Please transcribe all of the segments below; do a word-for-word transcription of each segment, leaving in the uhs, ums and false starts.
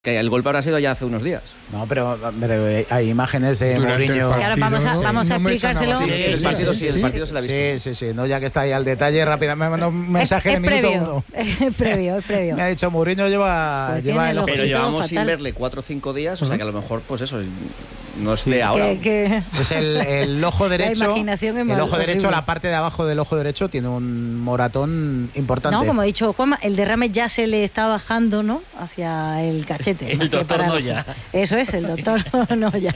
Que el golpe habrá sido ya hace unos días. No, pero, pero hay imágenes de Durante Mourinho. el Ahora vamos a, no, vamos a no me explicárselo. sonaba. Sí, sí, el partido sí, el partido se la ha visto. Sí, sí, sí. No, ya que está ahí al detalle, rápidamente me mandó un mensaje es, es de minuto previo, uno. Es previo, es previo. Me ha dicho, Mourinho lleva, Pues lleva tiene el los ojo. Pero sí, llevamos todo sin fatal. verle cuatro o cinco días, o sea que a lo mejor, pues eso, no es de ahora. Que, que... Es el, el ojo derecho. imaginación es el más ojo derecho, horrible. la parte de abajo del ojo derecho tiene un moratón importante. No, como ha dicho Juanma, el derrame ya se le está bajando, ¿no? Hacia el cachete. El más que doctor para Noya. Eso es, el doctor Noya.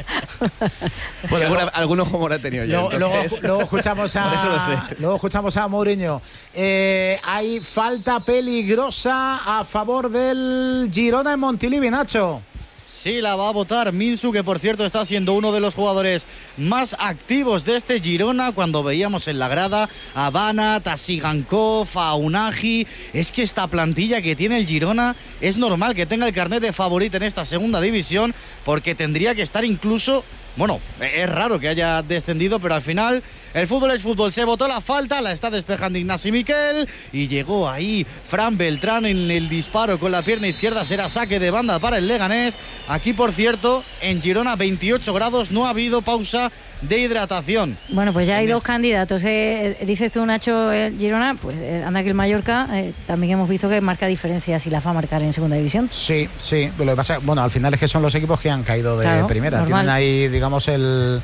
Pues alguna, algún ojo mora ha tenido ya. Luego, luego, entonces. luego escuchamos a Por eso lo sé. luego escuchamos a Mourinho. Eh, hay falta peligrosa a favor del Girona en Montilivi, Nacho. Sí, la va a votar Minsu, que por cierto está siendo uno de los jugadores más activos de este Girona. Cuando veíamos en la grada a Bana, Tasigankov, a Unagi, es que esta plantilla que tiene el Girona es normal que tenga el carnet de favorito en esta segunda división, porque tendría que estar incluso... Bueno, es raro que haya descendido, pero al final el fútbol es fútbol. Se votó la falta, la está despejando Ignasi Miquel y llegó ahí Fran Beltrán en el disparo con la pierna izquierda. Será saque de banda para el Leganés. Aquí, por cierto, en Girona veintiocho grados, no ha habido pausa de hidratación. Bueno, pues ya hay En dos este- candidatos. Eh, dices tú, Nacho, eh, Girona, pues eh, anda que el Mallorca eh, también hemos visto que marca diferencias y las va a marcar en segunda división. Sí, sí. Lo que pasa, bueno, al final es que son los equipos que han caído de Claro, primera. normal. Tienen ahí, digamos, el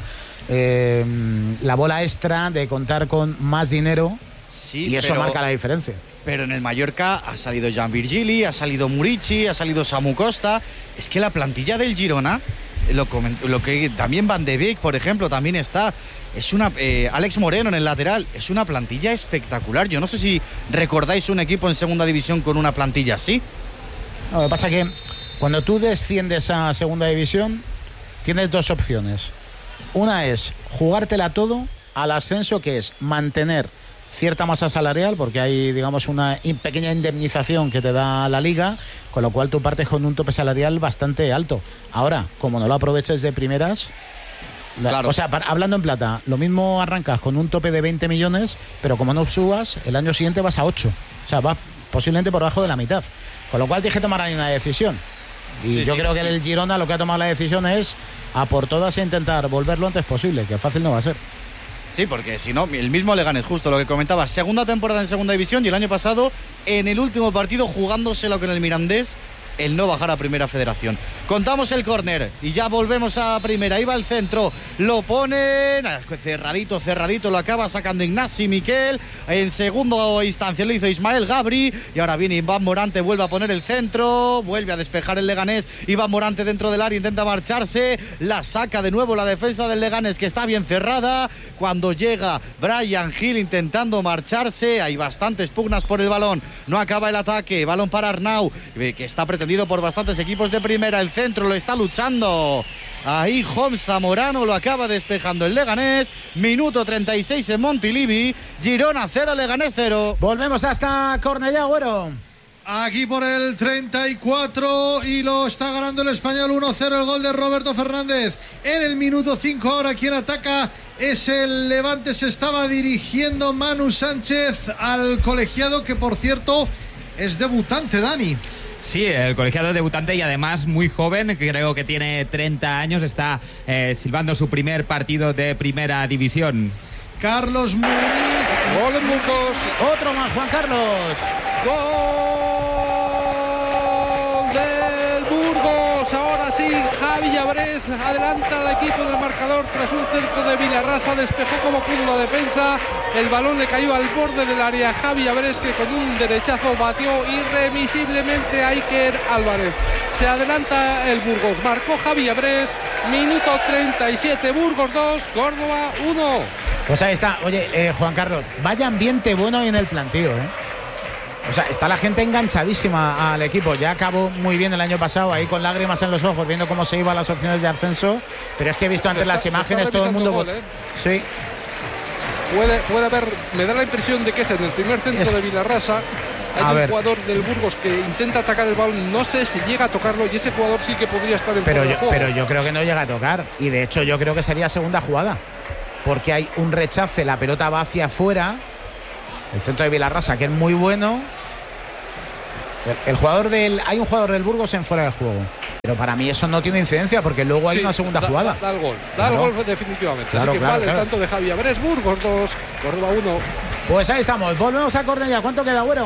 eh, la bola extra de contar con más dinero Sí, y eso pero- marca la diferencia. Pero en el Mallorca ha salido Jan Virgili, ha salido Murici, ha salido Samu Costa. Es que la plantilla del Girona, lo, coment- lo que también Van de Beek, por ejemplo, también está. Es una eh, Alex Moreno en el lateral. Es una plantilla espectacular. Yo no sé si recordáis un equipo en segunda división con una plantilla así. No, lo que pasa es que cuando tú desciendes a segunda división, tienes dos opciones. Una es jugártela todo al ascenso, que es mantener cierta masa salarial, porque hay, digamos, una in- pequeña indemnización que te da la liga, con lo cual tú partes con un tope salarial bastante alto. Ahora, como no lo aproveches de primeras, la- Claro. o sea, para- hablando en plata, lo mismo arrancas con un tope de veinte millones, pero como no subas, el año siguiente vas a ocho. O sea, vas posiblemente por debajo de la mitad. Con lo cual tienes que tomar ahí una decisión. Y Sí, yo sí. creo que el Girona lo que ha tomado la decisión es a por todas e intentar volver lo antes posible, que fácil no va a ser. Sí, porque si no, el mismo Leganés, justo lo que comentaba, segunda temporada en segunda división y el año pasado, en el último partido, jugándoselo con el Mirandés, el no bajar a primera federación. Contamos el córner y ya volvemos a primera. Ahí va el centro, lo ponen cerradito, cerradito, lo acaba sacando Ignasi Miquel. En segunda instancia lo hizo Ismael Gabri y ahora viene Iván Morante, vuelve a poner el centro, vuelve a despejar el Leganés. Iván Morante dentro del área, intenta marcharse, la saca de nuevo la defensa del Leganés, que está bien cerrada. Cuando llega Brian Hill intentando marcharse, hay bastantes pugnas por el balón, no acaba el ataque, balón para Arnau, que está pretendido por bastantes equipos de primera. El centro lo está luchando ahí Homs Zamorano, lo acaba despejando el Leganés. Minuto treinta y seis en Montilivi. Girona cero, Leganés cero. Volvemos hasta Cornellá, Güero. Aquí por el treinta y cuatro y lo está ganando el Español uno cero, el gol de Roberto Fernández. En el minuto cinco ahora quien ataca es el Levante. Se estaba dirigiendo Manu Sánchez al colegiado, que por cierto es debutante, Dani. Sí, el colegiado debutante y además muy joven, creo que tiene treinta años, está eh, silbando su primer partido de primera división. Carlos Muniz. Gol en Burgos. Otro más, Juan Carlos. Gol del Burgos. Ahora sí, Javi Llabrés adelanta al equipo del marcador tras un centro de Vilarrasa. Despejó como pudo la defensa. El balón le cayó al borde del área. Javi Llabrés, que con un derechazo batió irremisiblemente a Iker Álvarez. Se adelanta el Burgos. Marcó Javi Llabrés. Minuto treinta y siete. Burgos dos, Córdoba uno. Pues ahí está. Oye, eh, Juan Carlos, vaya ambiente bueno hoy en el plantío, ¿eh? O sea, está la gente enganchadísima al equipo. Ya acabó muy bien el año pasado, ahí con lágrimas en los ojos, viendo cómo se iban las opciones de ascenso. Pero es que he visto antes está, las imágenes, todo el mundo... Gol, ¿eh? Sí. Puede, puede haber, me da la impresión de que es en el primer centro Es... de Vilarrasa. Hay A un ver. jugador del Burgos que intenta atacar el balón, no sé si llega a tocarlo, y ese jugador sí que podría estar en Pero fuera de yo, juego. pero yo creo que no llega a tocar. Y de hecho yo creo que sería segunda jugada. Porque hay un rechace, la pelota va hacia afuera. El centro de Vilarrasa, que es muy bueno. El, el jugador del. Hay un jugador del Burgos en fuera de juego. Pero para mí eso no tiene incidencia porque luego hay Sí, una segunda da, jugada. Da, da el gol, da Claro. el gol definitivamente. Claro, Así que claro, vale claro. el tanto de Javi Abrés, Burgos dos, Córdoba uno. Pues ahí estamos, volvemos a Cornellá. ¿Cuánto queda, Güero?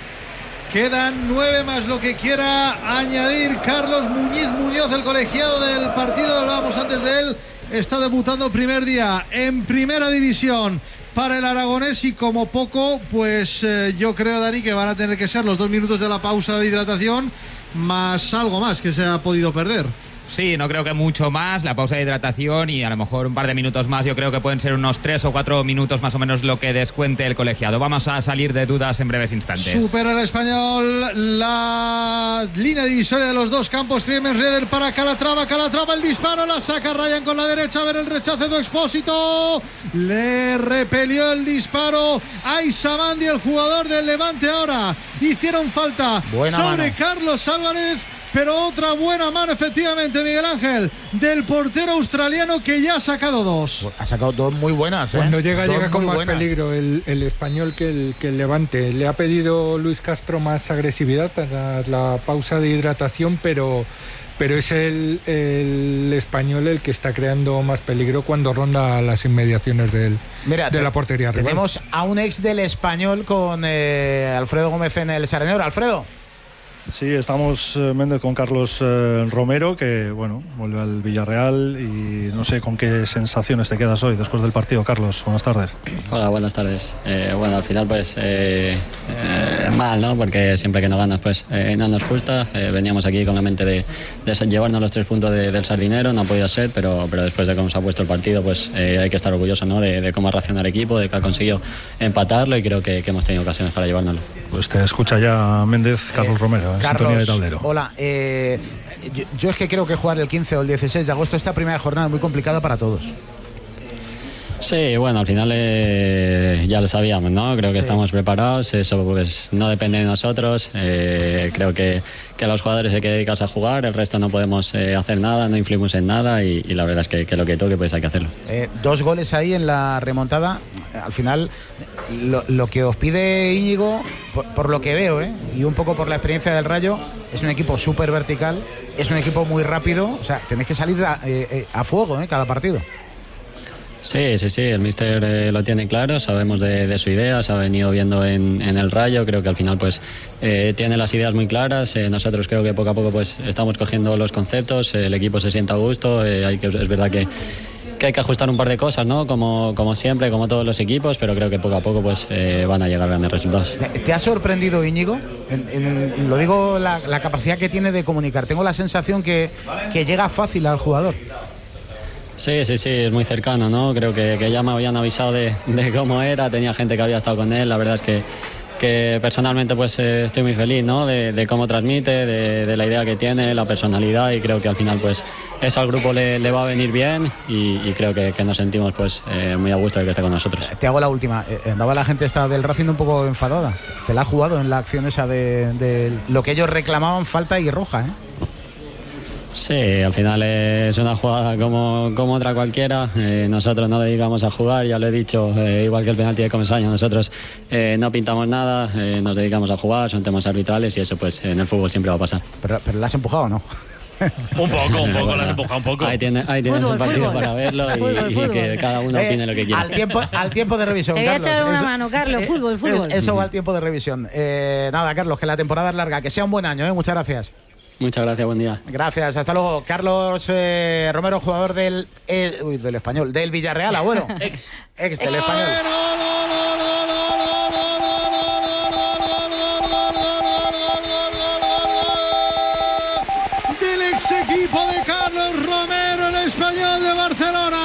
Quedan nueve más lo que quiera añadir Carlos Muñiz Muñoz, el colegiado del partido. Hablábamos antes de él. Está debutando primer día en primera división para el aragonés y como poco, pues eh, yo creo, Dani, que van a tener que ser los dos minutos de la pausa de hidratación más algo más que se ha podido perder. Sí, no creo que mucho más, la pausa de hidratación y a lo mejor un par de minutos más. Yo creo que pueden ser unos tres o cuatro minutos más o menos lo que descuente el colegiado. Vamos a salir de dudas en breves instantes. Supera el Español la línea divisoria de los dos campos. Clemens Reder para Calatrava, Calatrava el disparo, la saca Ryan con la derecha, a ver el rechace de Expósito, le repelió el disparo a Isamandi, el jugador del Levante. Ahora hicieron falta Buena sobre mano. Carlos Álvarez, pero otra buena mano efectivamente, Miguel Ángel, del portero australiano que ya ha sacado dos. Ha sacado dos muy buenas, ¿eh? Cuando llega, Dos llega con muy más buenas. peligro el, el español que el, que el Levante. Le ha pedido Luis Castro más agresividad tras la pausa de hidratación, pero, pero es el, el español el que está creando más peligro cuando ronda las inmediaciones del, Mira, de la portería rival. tenemos a un ex del Español con eh, Alfredo Gómez en el Sardinero. Alfredo. Sí, estamos eh, Méndez con Carlos eh, Romero, que bueno, vuelve al Villarreal y no sé con qué sensaciones te quedas hoy después del partido. Carlos, buenas tardes. Hola, buenas tardes. Eh, bueno, al final pues eh, eh, mal, ¿no? Porque siempre que no ganas pues eh, no nos gusta. Eh, veníamos aquí con la mente de, de llevarnos los tres puntos de, del Sardinero, no ha podido ser, pero, pero después de cómo se ha puesto el partido pues eh, hay que estar orgulloso, ¿no? De, de cómo ha reaccionado el equipo, de que ha conseguido empatarlo y creo que, que hemos tenido ocasiones para llevárnoslo. Pues te escucha ya Méndez, Carlos Eh, Romero, en sintonía de tablero. Hola, eh, yo, yo es que creo que jugar el quince o el dieciséis de agosto, esta primera jornada, es muy complicada para todos. Sí, bueno, al final eh, ya lo sabíamos, ¿no? Creo que Sí. estamos preparados, eso pues no depende de nosotros. Eh, creo que, que los jugadores hay que dedicarse a jugar, el resto no podemos eh, hacer nada, no influimos en nada y, y la verdad es que, que lo que toque pues hay que hacerlo. Eh, dos goles ahí en la remontada. Al final, lo, lo que os pide Íñigo, por, por lo que veo, ¿eh? Y un poco por la experiencia del Rayo, es un equipo súper vertical, es un equipo muy rápido. O sea, tenéis que salir a, eh, eh, a fuego, ¿eh? Cada partido. Sí, sí, sí, el míster eh, lo tiene claro, sabemos de, de su idea, se ha venido viendo en, en el Rayo, creo que al final pues eh, tiene las ideas muy claras, eh, nosotros creo que poco a poco pues estamos cogiendo los conceptos, eh, el equipo se sienta a gusto, eh, hay que, es verdad que, que hay que ajustar un par de cosas, ¿no? Como, como siempre, como todos los equipos, pero creo que poco a poco pues eh, van a llegar grandes resultados. ¿Te, te ha sorprendido Íñigo? En, en, lo digo, la, la capacidad que tiene de comunicar. Tengo la sensación que, que llega fácil al jugador. Sí, sí, sí, es muy cercano, ¿no? Creo que, que ya me habían avisado de, de cómo era, tenía gente que había estado con él, la verdad es que, que personalmente pues eh, estoy muy feliz, ¿no? De, de cómo transmite, de, de la idea que tiene, la personalidad y creo que al final pues eso al grupo le, le va a venir bien y, y creo que, que nos sentimos pues eh, muy a gusto de que esté con nosotros. Te hago la última. Eh, andaba la gente esta del Racing un poco enfadada. Te la ha jugado en la acción esa de, de lo que ellos reclamaban, falta y roja, ¿eh? Sí, al final es una jugada como, como otra cualquiera. Eh, nosotros no dedicamos a jugar, ya lo he dicho, eh, igual que el penalti de Comesaña. Nosotros eh, no pintamos nada, eh, nos dedicamos a jugar, son temas arbitrales y eso pues en el fútbol siempre va a pasar. Pero, pero la has empujado, ¿o no? Un poco, un poco, Bueno, lo has empujado un poco. Ahí, tiene, ahí tienes Fútbol, el partido fútbol. para verlo y, Fútbol, y fútbol. que cada uno Eh, opine lo que quiera. Al tiempo, al tiempo de revisión, Te voy a Carlos. echar una Eso- mano, Carlos. eh, Fútbol, fútbol. es- Eso va al tiempo de revisión. Eh, nada, Carlos, que la temporada es larga. Que sea un buen año, ¿eh? Muchas gracias. Muchas gracias, buen día. Gracias, hasta luego. Carlos eh, Romero, jugador del, eh, uy, del Español, del Villarreal, abuelo. Ex. Ex del Español. Del ex equipo de Carlos Romero, el Español de Barcelona.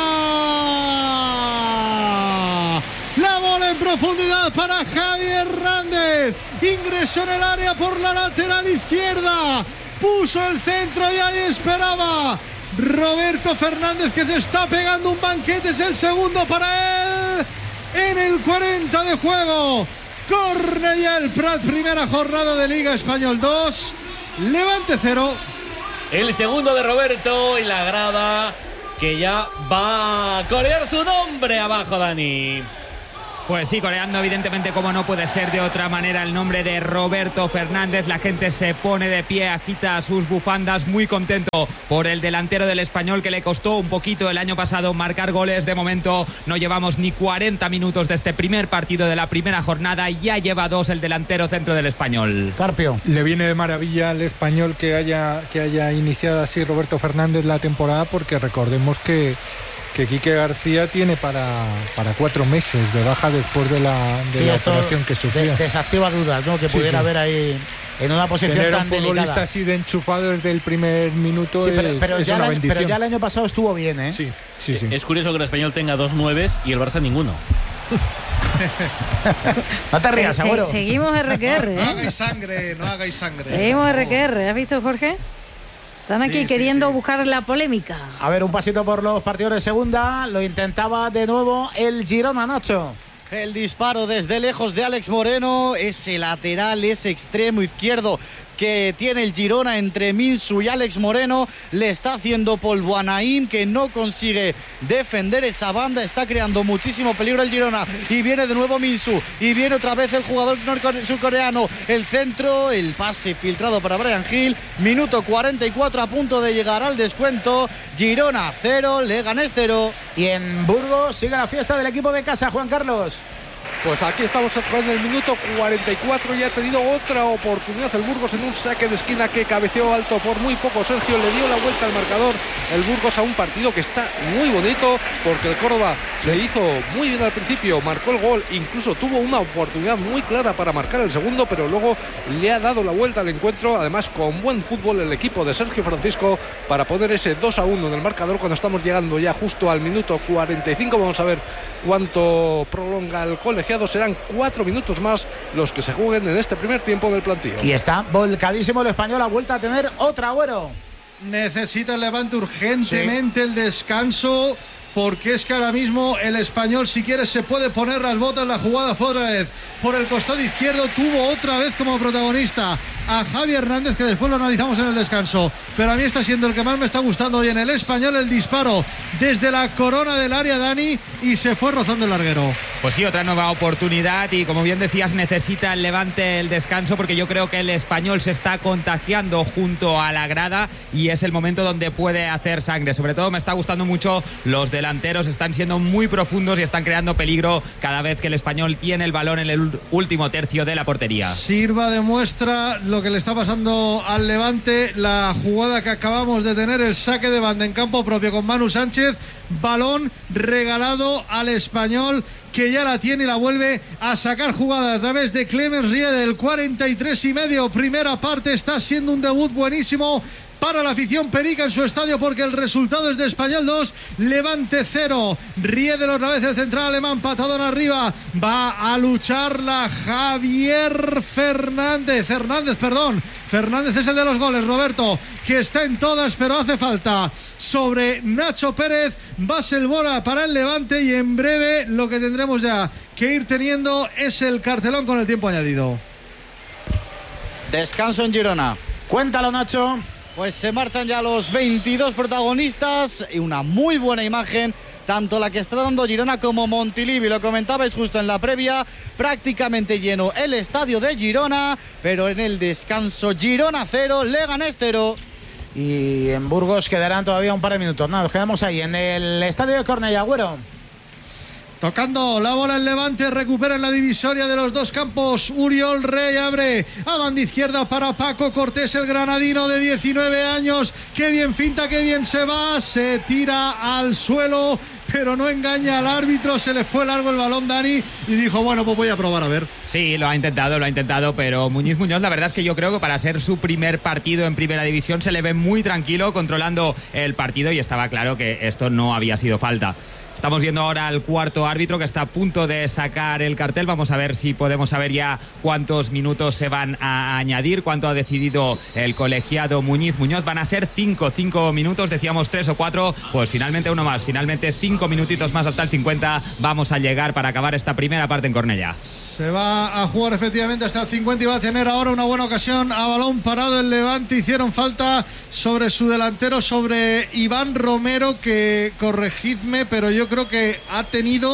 La bola en profundidad para Javi Hernández. Ingresó en el área por la lateral izquierda. Puso el centro y ahí esperaba Roberto Fernández, que se está pegando un banquete. Es el segundo para él en el cuarenta de juego. Cornellà el Prat, primera jornada de Liga. Español dos, Levante cero. El segundo de Roberto y la grada que ya va a corear su nombre abajo, Dani. Pues sí, coreando evidentemente, como no puede ser de otra manera, el nombre de Roberto Fernández. La gente se pone de pie, agita sus bufandas, muy contento por el delantero del Español, que le costó un poquito el año pasado marcar goles. De momento no llevamos ni cuarenta minutos de este primer partido de la primera jornada y ya lleva dos el delantero centro del Español. Carpio. Le viene de maravilla al Español que haya, que haya iniciado así Roberto Fernández la temporada, porque recordemos que que Quique García tiene para, para cuatro meses de baja después de la, de sí, la operación que sufrió. De, desactiva dudas, ¿no? Que sí, pudiera sí. haber ahí en una posición Tener tan un futbolista delicada. así de enchufado desde el primer minuto sí, pero, es, pero, es ya una el, bendición. Pero ya el año pasado estuvo bien, ¿eh? Sí, sí, sí. Es curioso que el Español tenga dos nueves y el Barça ninguno. No te rías, se, seguro. Se, seguimos R Q R, ¿eh? No hagáis sangre, no hagáis sangre. Seguimos R Q R, ¿has visto, Jorge? Están aquí sí, queriendo sí, sí. buscar la polémica. A ver, un pasito por los partidos de segunda. Lo intentaba de nuevo el Girona, Nacho. El disparo desde lejos de Alex Moreno, ese lateral, ese extremo izquierdo que tiene el Girona entre Minsu y Alex Moreno, le está haciendo polvo a Naim, que no consigue defender esa banda. Está creando muchísimo peligro el Girona, y viene de nuevo Minsu, y viene otra vez el jugador surcoreano, el centro, el pase filtrado para Brian Hill. Minuto cuarenta y cuatro, a punto de llegar al descuento. Girona cero, Leganés cero. Y en Burgos sigue la fiesta del equipo de casa, Juan Carlos. Pues aquí estamos en el minuto cuarenta y cuatro y ha tenido otra oportunidad el Burgos en un saque de esquina que cabeceó alto por muy poco. Sergio le dio la vuelta al marcador el Burgos a un partido que está muy bonito, porque el Córdoba le hizo muy bien al principio, marcó el gol, incluso tuvo una oportunidad muy clara para marcar el segundo, pero luego le ha dado la vuelta al encuentro, además con buen fútbol el equipo de Sergio Francisco para poner ese dos a uno en el marcador cuando estamos llegando ya justo al minuto cuarenta y cinco. Vamos a ver cuánto prolonga el colegiado. Serán cuatro minutos más los que se jueguen en este primer tiempo del plantío. Y está volcadísimo el Español, ha vuelto a tener otra Agüero. Necesita el Levante urgentemente sí. el descanso, porque es que ahora mismo el Español, si quiere, se puede poner las botas. La jugada fue otra vez por el costado izquierdo, tuvo otra vez como protagonista a Javi Hernández, que después lo analizamos en el descanso, pero a mí está siendo el que más me está gustando hoy en el Español, el disparo desde la corona del área, Dani, y se fue rozando el larguero. Pues sí, otra nueva oportunidad, y como bien decías, necesita el Levante el descanso, porque yo creo que el Español se está contagiando junto a la grada y es el momento donde puede hacer sangre. Sobre todo me está gustando mucho los delanteros, están siendo muy profundos y están creando peligro cada vez que el Español tiene el balón en el último tercio de la portería. Sirva de muestra lo que le está pasando al Levante, la jugada que acabamos de tener, el saque de banda en campo propio con Manu Sánchez, balón regalado al Español, que ya la tiene y la vuelve a sacar jugada a través de Clemens Riede, el cuarenta y tres y medio, primera parte. Está siendo un debut buenísimo para la afición perica en su estadio, porque el resultado es de Español dos, Levante cero. Riedel otra vez, el central alemán, patadón arriba, va a lucharla Javier Fernández, Hernández, perdón, Fernández es el de los goles, Roberto, que está en todas, pero hace falta sobre Nacho Pérez. Basel Bora para el Levante, y en breve lo que tendremos ya que ir teniendo es el cartelón con el tiempo añadido. Descanso en Girona. Cuéntalo, Nacho. Pues se marchan ya los veintidós protagonistas, y una muy buena imagen, tanto la que está dando Girona como Montilivi. Lo comentabais justo en la previa, prácticamente lleno el estadio de Girona, pero en el descanso Girona cero, Leganés cero. Y en Burgos quedarán todavía un par de minutos. Nada, nos quedamos ahí en el estadio de Cornellà, Agüero. Tocando la bola el Levante, recupera en la divisoria de los dos campos. Uriol Rey abre a banda izquierda para Paco Cortés, el granadino de diecinueve años. Qué bien finta, qué bien se va. Se tira al suelo, pero no engaña al árbitro. Se le fue largo el balón, Dani, y dijo, bueno, pues voy a probar a ver. Sí, lo ha intentado, lo ha intentado, pero Muñiz Muñoz, la verdad es que yo creo que para ser su primer partido en primera división se le ve muy tranquilo, controlando el partido, y estaba claro que esto no había sido falta. Estamos viendo ahora al cuarto árbitro, que está a punto de sacar el cartel. Vamos a ver si podemos saber ya cuántos minutos se van a añadir, cuánto ha decidido el colegiado Muñiz Muñoz. Van a ser cinco, cinco minutos, decíamos tres o cuatro, pues finalmente uno más, finalmente cinco minutitos más hasta el cincuenta. Vamos a llegar para acabar esta primera parte en Cornellà. Se va a jugar efectivamente hasta el cincuenta y va a tener ahora una buena ocasión a balón parado el Levante. Hicieron falta sobre su delantero, sobre Iván Romero, que, corregidme, pero yo creo que ha tenido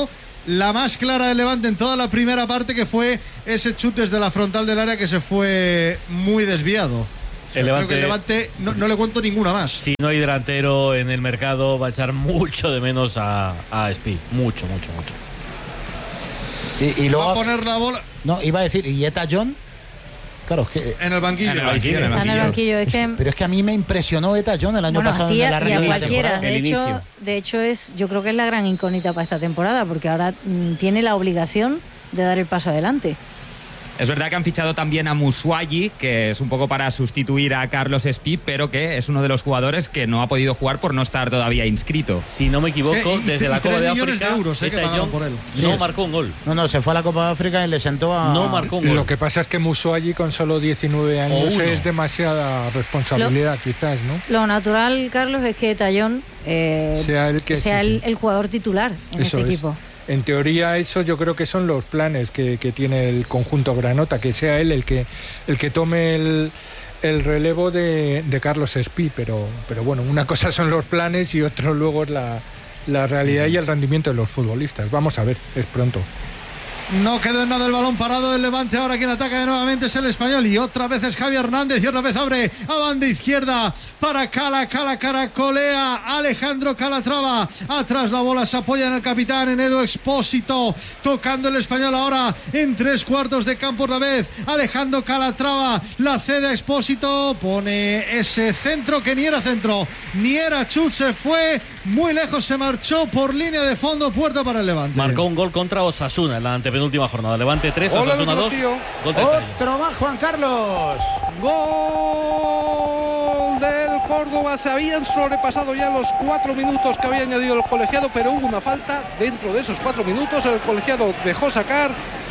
la más clara del Levante en toda la primera parte, que fue ese chute desde la frontal del área que se fue muy desviado. El Levante, Creo que el Levante no, no le cuento ninguna más. Si no hay delantero en el mercado, va a echar mucho de menos a, a Espí. Mucho, mucho, mucho. Y, y luego, va a poner la bola. No, iba a decir, ¿y Eta John? Claro, es que. En el banquillo. En el banquillo, en el Está en el banquillo. Es Es que, que, pero es que a mí me impresionó Eta John el año bueno, pasado a ti en la y a regular cualquiera. temporada. De El hecho, inicio. de hecho es, yo creo que es la gran incógnita para esta temporada, porque ahora mm, tiene la obligación de dar el paso adelante. Es verdad que han fichado también a Musuayi, que es un poco para sustituir a Carlos Espí, pero que es uno de los jugadores que no ha podido jugar por no estar todavía inscrito. Si no me equivoco, Es que- y- desde y la tres Copa de millones África, de euros, eh, que Eta pagaron John por él. no Sí. marcó un gol. No, no, se fue a la Copa de África y le sentó a. No marcó un gol. Lo que pasa es que Musuayi con solo diecinueve años uno. es demasiada responsabilidad, quizás, ¿no? Lo natural, Carlos, es que Tallón eh, Sea el que- sea sí, el, sí. el jugador titular en Eso este es. equipo. En teoría, eso yo creo que son los planes que, que tiene el conjunto granota, que sea él el que el que tome el, el relevo de, de Carlos Espí, pero, pero bueno, una cosa son los planes y otro luego es la, la realidad y el rendimiento de los futbolistas. Vamos a ver, es pronto. No quedó en nada el balón parado del Levante. Ahora quien ataca de nuevamente es el Español. Y otra vez es Javi Hernández. Y otra vez abre a banda izquierda para Cala. Cala caracolea. Alejandro Calatrava. Atrás la bola se apoya en el capitán, en Edu Expósito. Tocando el Español ahora en tres cuartos de campo otra vez. Alejandro Calatrava. La cede a Expósito. Pone ese centro que ni era centro, ni era chut. Se fue muy lejos. Se marchó por línea de fondo. Puerta para el Levante. Marcó un gol contra Osasuna en la antepenúltima jornada. Levante tres, Osasuna dos. Gol de Tayo. Otro más, Juan Carlos. Gol del Córdoba. Se habían sobrepasado ya los cuatro minutos que había añadido el colegiado, pero hubo una falta dentro de esos cuatro minutos. El colegiado dejó sacar,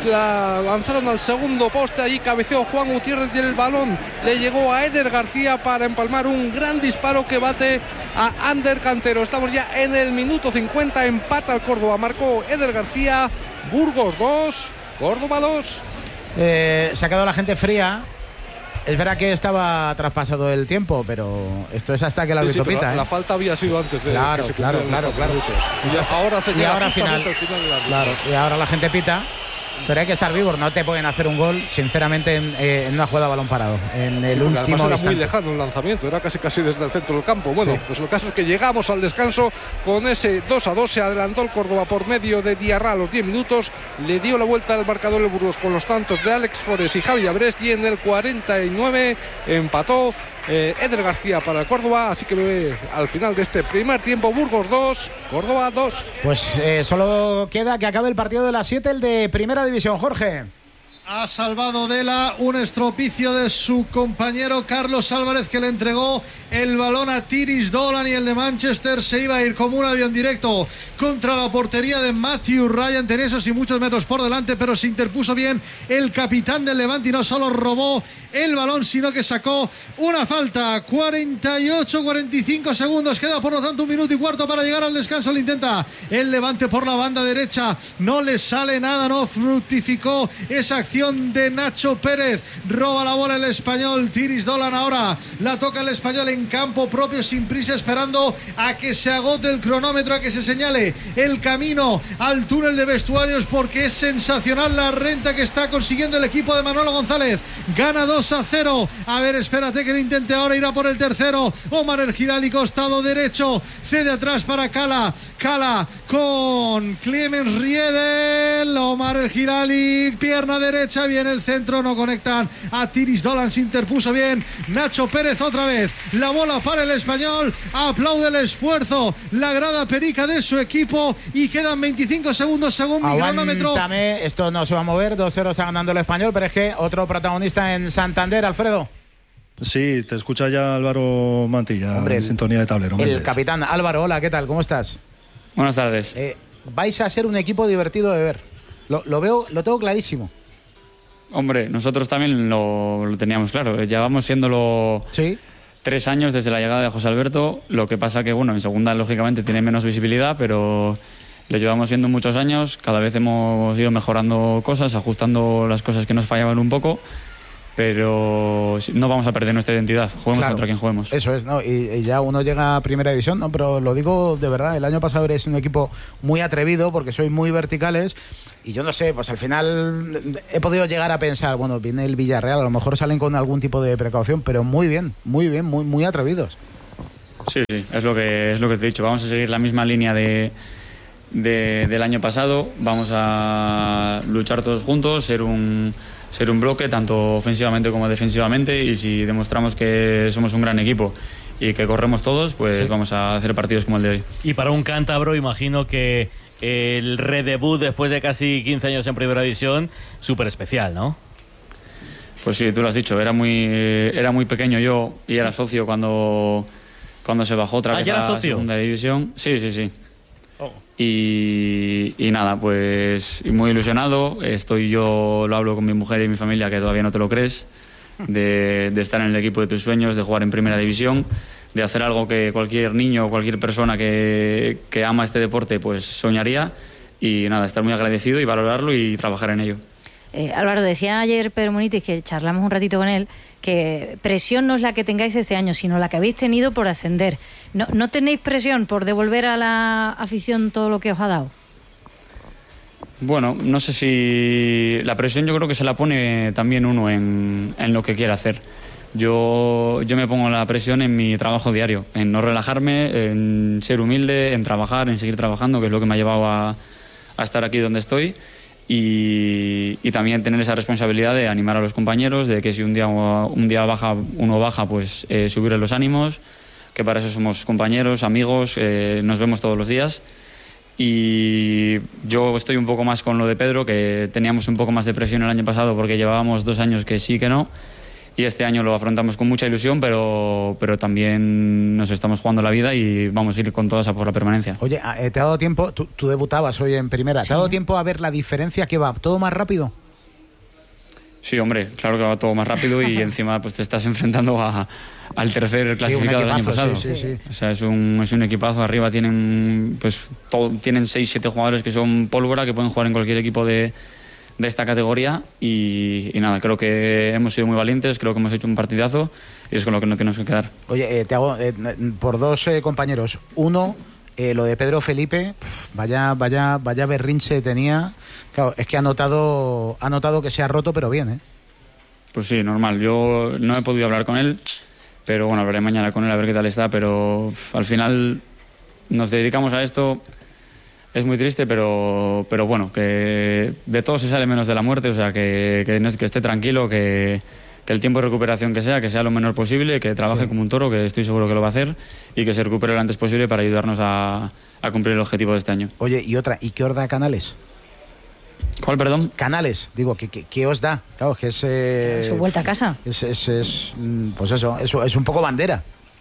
la lanzaron al segundo poste, allí cabeceó Juan Gutiérrez y el balón le llegó a Eder García para empalmar un gran disparo que bate a Ander Cantero. Estamos ya en el minuto cincuenta, empata el Córdoba, marcó Eder García. Burgos dos, Córdoba dos. Eh, se ha quedado la gente fría. Es verdad que estaba traspasado el tiempo, pero esto es hasta que el Sí, sí, árbitro pero pita. la, ¿eh? la falta había sido antes de Claro, que se claro, cumplieran los claro, cuatro claro. minutos. Y ya ahora se Y llega ahora justamente final. al final del árbitro. Claro, y ahora la gente pita. Pero hay que estar vivos, no te pueden hacer un gol, sinceramente, en, eh, en una jugada a balón parado. En el Sí, porque último además era muy instante. lejano el lanzamiento, era casi casi desde el centro del campo. Bueno, Sí. pues el caso es que llegamos al descanso con ese dos a dos. Se adelantó el Córdoba por medio de Diarra a los diez minutos. Le dio la vuelta al marcador el Burgos con los tantos de Alex Forés y Javi Abrés. Y en el cuarenta y nueve empató eh, Eder García para el Córdoba. Así que eh, al final de este primer tiempo, Burgos dos, Córdoba dos. Pues eh, solo queda que acabe el partido de las siete, el de Primera División, Jorge. Ha salvado Dela un estropicio de su compañero Carlos Álvarez, que le entregó el balón a Tiris Dolan, y el de Manchester se iba a ir como un avión directo contra la portería de Matthew Ryan. Tenía esos y muchos metros por delante, pero se interpuso bien el capitán del Levante y no solo robó el balón, sino que sacó una falta. cuarenta y ocho cuarenta y cinco segundos, queda por lo tanto un minuto y cuarto para llegar al descanso. Lo intenta el Levante por la banda derecha, no le sale nada, no fructificó esa acción de Nacho Pérez. Roba la bola el Español. Tiris Dolan ahora la toca el Español en campo propio, sin prisa, esperando a que se agote el cronómetro, a que se señale el camino al túnel de vestuarios, porque es sensacional la renta que está consiguiendo el equipo de Manolo González. Gana dos a cero. A ver, espérate que lo intente ahora, irá por el tercero. Omar El Girali, costado derecho, cede atrás para Cala. Cala con Clemens Riedel. Omar El Girali, pierna derecha, viene el centro, no conectan a Tiris Dolan, se interpuso bien Nacho Pérez otra vez. La bola para el Español, aplaude el esfuerzo la grada perica de su equipo, y quedan veinticinco segundos según mi cronómetro. Aguántame, esto no se va a mover, dos cero está ganando el Español, pero es que otro protagonista en Santander, Alfredo. Sí, te escucha ya Álvaro Mantilla, Hombre, en el- sintonía de tablero. El Méndez. capitán Álvaro, hola, ¿qué tal? ¿Cómo estás? Buenas tardes. Eh, vais a ser un equipo divertido de ver. Lo, lo veo, lo tengo clarísimo. Hombre, nosotros también lo, lo teníamos claro. Llevamos siéndolo ¿Sí? tres años desde la llegada de José Alberto. Lo que pasa que, bueno, en segunda lógicamente tiene menos visibilidad, pero lo llevamos siendo muchos años. Cada vez hemos ido mejorando cosas, ajustando las cosas que nos fallaban un poco. pero no vamos a perder nuestra identidad, juguemos Claro, contra quien juguemos. Eso es, ¿no? Y, y ya uno llega a primera división, ¿no? Pero lo digo de verdad, el año pasado eres un equipo muy atrevido porque sois muy verticales y yo no sé, pues al final he podido llegar a pensar, bueno, viene el Villarreal, a lo mejor salen con algún tipo de precaución, pero muy bien, muy bien, muy, muy atrevidos. Sí, sí, es lo que es lo que te he dicho. Vamos a seguir la misma línea de, de, del año pasado. Vamos a luchar todos juntos, ser un, ser un bloque, tanto ofensivamente como defensivamente. Y si demostramos que somos un gran equipo y que corremos todos, pues sí, vamos a hacer partidos como el de hoy. Y para un cántabro, imagino que el redebut después de casi quince años en Primera División, súper especial, ¿no? Pues sí, tú lo has dicho. Era muy, era muy pequeño yo y era socio cuando... cuando se bajó otra ¿Ah, vez ya a era la socio? segunda división. Sí, sí, sí. Oh. Y, y nada, pues muy ilusionado. Estoy yo, lo hablo con mi mujer y mi familia, que todavía no te lo crees, de, de estar en el equipo de tus sueños, de jugar en primera división, de hacer algo que cualquier niño o cualquier persona que, que ama este deporte pues soñaría. Y nada, estar muy agradecido y valorarlo y trabajar en ello. Eh, Álvaro, decía ayer Pedro Munitis, que charlamos un ratito con él, que presión no es la que tengáis este año, sino la que habéis tenido por ascender. ¿No, no tenéis presión por devolver a la afición todo lo que os ha dado? Bueno, no sé si... La presión yo creo que se la pone también uno en, en lo que quiere hacer. Yo, yo me pongo la presión en mi trabajo diario, en no relajarme, en ser humilde, en trabajar, en seguir trabajando, que es lo que me ha llevado a, a estar aquí donde estoy. Y, y también tener esa responsabilidad de animar a los compañeros, de que si un día, un día baja, uno baja, pues eh, subirle los ánimos, que para eso somos compañeros, amigos, eh, nos vemos todos los días. Y yo estoy un poco más con lo de Pedro, que teníamos un poco más de presión el año pasado porque llevábamos dos años que sí, que no. Y este año lo afrontamos con mucha ilusión, pero, pero también nos estamos jugando la vida y vamos a ir con todas a por la permanencia. Oye, ¿te ha dado tiempo? Tú, tú debutabas hoy en primera. Sí. ¿Te ha dado tiempo a ver la diferencia que va? ¿Todo más rápido? Sí, hombre, claro que va todo más rápido y encima pues te estás enfrentando a, al tercer clasificado sí, del año pasado. Sí, sí, sí. O sea, es un, es un equipazo. Arriba tienen pues todo, tienen seis, siete jugadores que son pólvora, que pueden jugar en cualquier equipo de, de esta categoría y, y nada, creo que hemos sido muy valientes, creo que hemos hecho un partidazo y es con lo que no tenemos que quedar. Oye, eh, te hago eh, por dos eh, compañeros. Uno, eh, lo de Pedro Felipe, pf, vaya, vaya, vaya berrinche tenía. Claro, es que ha notado, ha notado que se ha roto, pero bien, ¿eh? Pues sí, normal. Yo no he podido hablar con él, pero bueno, hablaré mañana con él a ver qué tal está, pero pf, al final nos dedicamos a esto. Es muy triste, pero, pero bueno, que de todo se sale menos de la muerte, o sea, que, que, que esté tranquilo, que, que el tiempo de recuperación que sea, que sea lo menor posible, que trabaje sí. como un toro, que estoy seguro que lo va a hacer, y que se recupere lo antes posible para ayudarnos a, a cumplir el objetivo de este año. Oye, y otra, ¿y qué os da Canales? ¿Cuál, perdón? Canales, digo, ¿qué, qué, qué os da? Claro, que es... Eh, su vuelta a casa. Es, es, es, pues eso, es, es un poco bandera.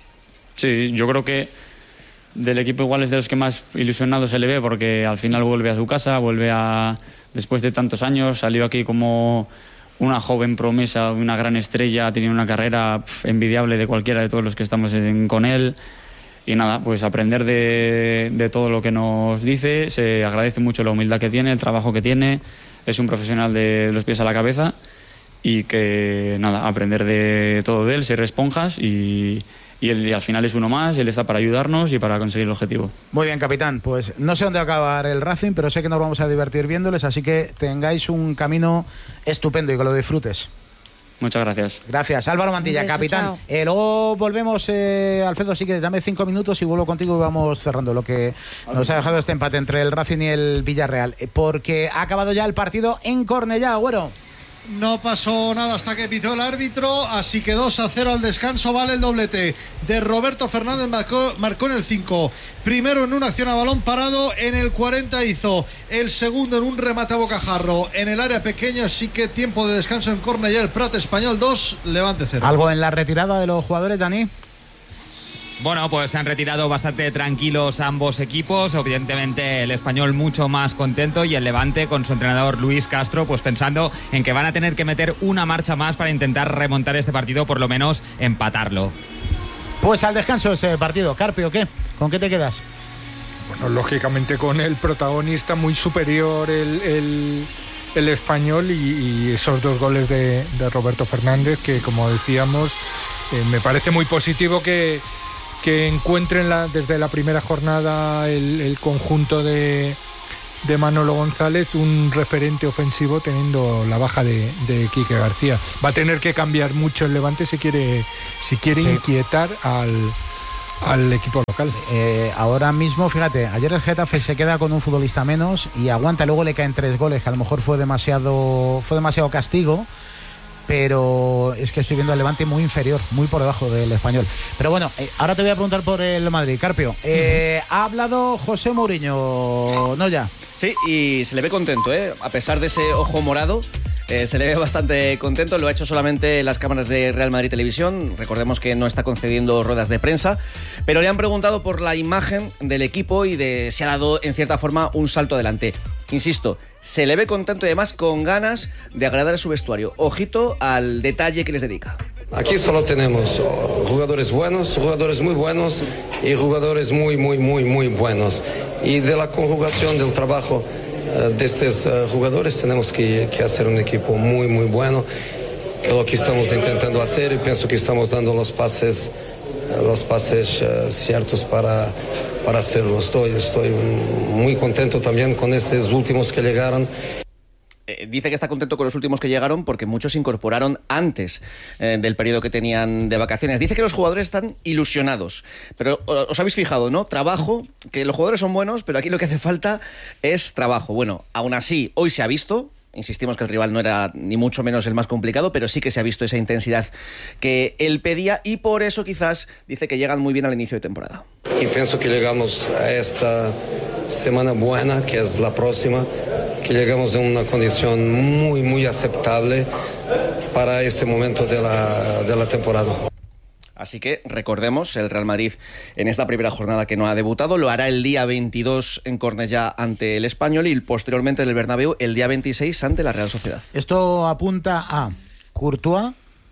Sí, yo creo que del equipo igual es de los que más ilusionado se le ve, porque al final vuelve a su casa, vuelve a... Después de tantos años, salió aquí como una joven promesa, una gran estrella, tiene una carrera pf, envidiable de cualquiera de todos los que estamos en, con él. Y nada, pues aprender de, de todo lo que nos dice, se agradece mucho la humildad que tiene, el trabajo que tiene, es un profesional de los pies a la cabeza y que nada, aprender de todo de él, ser esponjas y... Y, él, y al final es uno más, y él está para ayudarnos y para conseguir el objetivo. Muy bien, capitán. Pues no sé dónde va a acabar el Racing, pero sé que nos vamos a divertir viéndoles, así que tengáis un camino estupendo y que lo disfrutes. Muchas gracias. Gracias. Álvaro Mantilla, beso, capitán. Eh, luego volvemos, eh, Alfredo, sí que dame cinco minutos y vuelvo contigo y vamos cerrando lo que nos ha dejado este empate entre el Racing y el Villarreal, eh, porque ha acabado ya el partido en Cornellá, Agüero. No pasó nada hasta que pitó el árbitro, así que dos a cero al descanso, vale el doblete de Roberto Fernández, marcó, marcó en el cinco, primero en una acción a balón parado, en el cuarenta hizo el segundo en un remate a bocajarro en el área pequeña, así que tiempo de descanso en Cornellá, el Prat Español dos, Levante cero. ¿Algo en la retirada de los jugadores, Dani? Bueno, pues se han retirado bastante tranquilos ambos equipos, evidentemente el Español mucho más contento y el Levante con su entrenador Luis Castro pues pensando en que van a tener que meter una marcha más para intentar remontar este partido, por lo menos empatarlo. Pues al descanso ese partido, Carpio, ¿qué? ¿Con qué te quedas? Bueno, lógicamente con el protagonista muy superior, el, el, el Español, y, y esos dos goles de, de Roberto Fernández, que como decíamos, eh, me parece muy positivo que, que encuentren la, desde la primera jornada el, el conjunto de, de Manolo González un referente ofensivo, teniendo la baja de, de Quique García. Va a tener que cambiar mucho el Levante si quiere, si quiere sí. inquietar al... al equipo local. Eh, ahora mismo, fíjate, ayer el Getafe se queda con un futbolista menos y aguanta, luego le caen tres goles, que a lo mejor fue demasiado fue demasiado castigo, pero es que estoy viendo al Levante muy inferior, muy por debajo del Español. Pero bueno, eh, ahora te voy a preguntar por el Madrid, Carpio. Eh, uh-huh. Ha hablado José Mourinho, ¿no ya? Sí, y se le ve contento, ¿eh? A pesar de ese ojo morado. Eh, se le ve bastante contento, lo ha hecho solamente en las cámaras de Real Madrid Televisión. Recordemos que no está concediendo ruedas de prensa, pero le han preguntado por la imagen del equipo y de si ha dado en cierta forma un salto adelante. Insisto, se le ve contento y además con ganas de agradar a su vestuario. Ojito al detalle que les dedica. Aquí solo tenemos jugadores buenos, jugadores muy buenos y jugadores muy, muy, muy, muy buenos. Y de la conjugación del trabajo de estos uh, jugadores tenemos que, que hacer un equipo muy muy bueno, que es lo que estamos intentando hacer, y pienso que estamos dando los pases uh, los pases uh, ciertos para, para hacerlo. Estoy, estoy muy contento también con estos últimos que llegaron. Eh, dice que está contento con los últimos que llegaron porque muchos se incorporaron antes eh, del periodo que tenían de vacaciones. Dice que los jugadores están ilusionados, pero os habéis fijado, ¿no? Trabajo, que los jugadores son buenos, pero aquí lo que hace falta es trabajo. Bueno, aún así, hoy se ha visto. Insistimos que el rival no era ni mucho menos el más complicado, pero sí que se ha visto esa intensidad que él pedía, y por eso quizás dice que llegan muy bien al inicio de temporada. Y pienso que llegamos a esta semana buena, que es la próxima, que llegamos en una condición muy, muy aceptable para este momento de la, de la temporada. Así que recordemos, el Real Madrid en esta primera jornada que no ha debutado lo hará el día veintidós en Cornellá ante el Español y posteriormente en el Bernabéu el día veintiséis ante la Real Sociedad. Esto apunta a Courtois,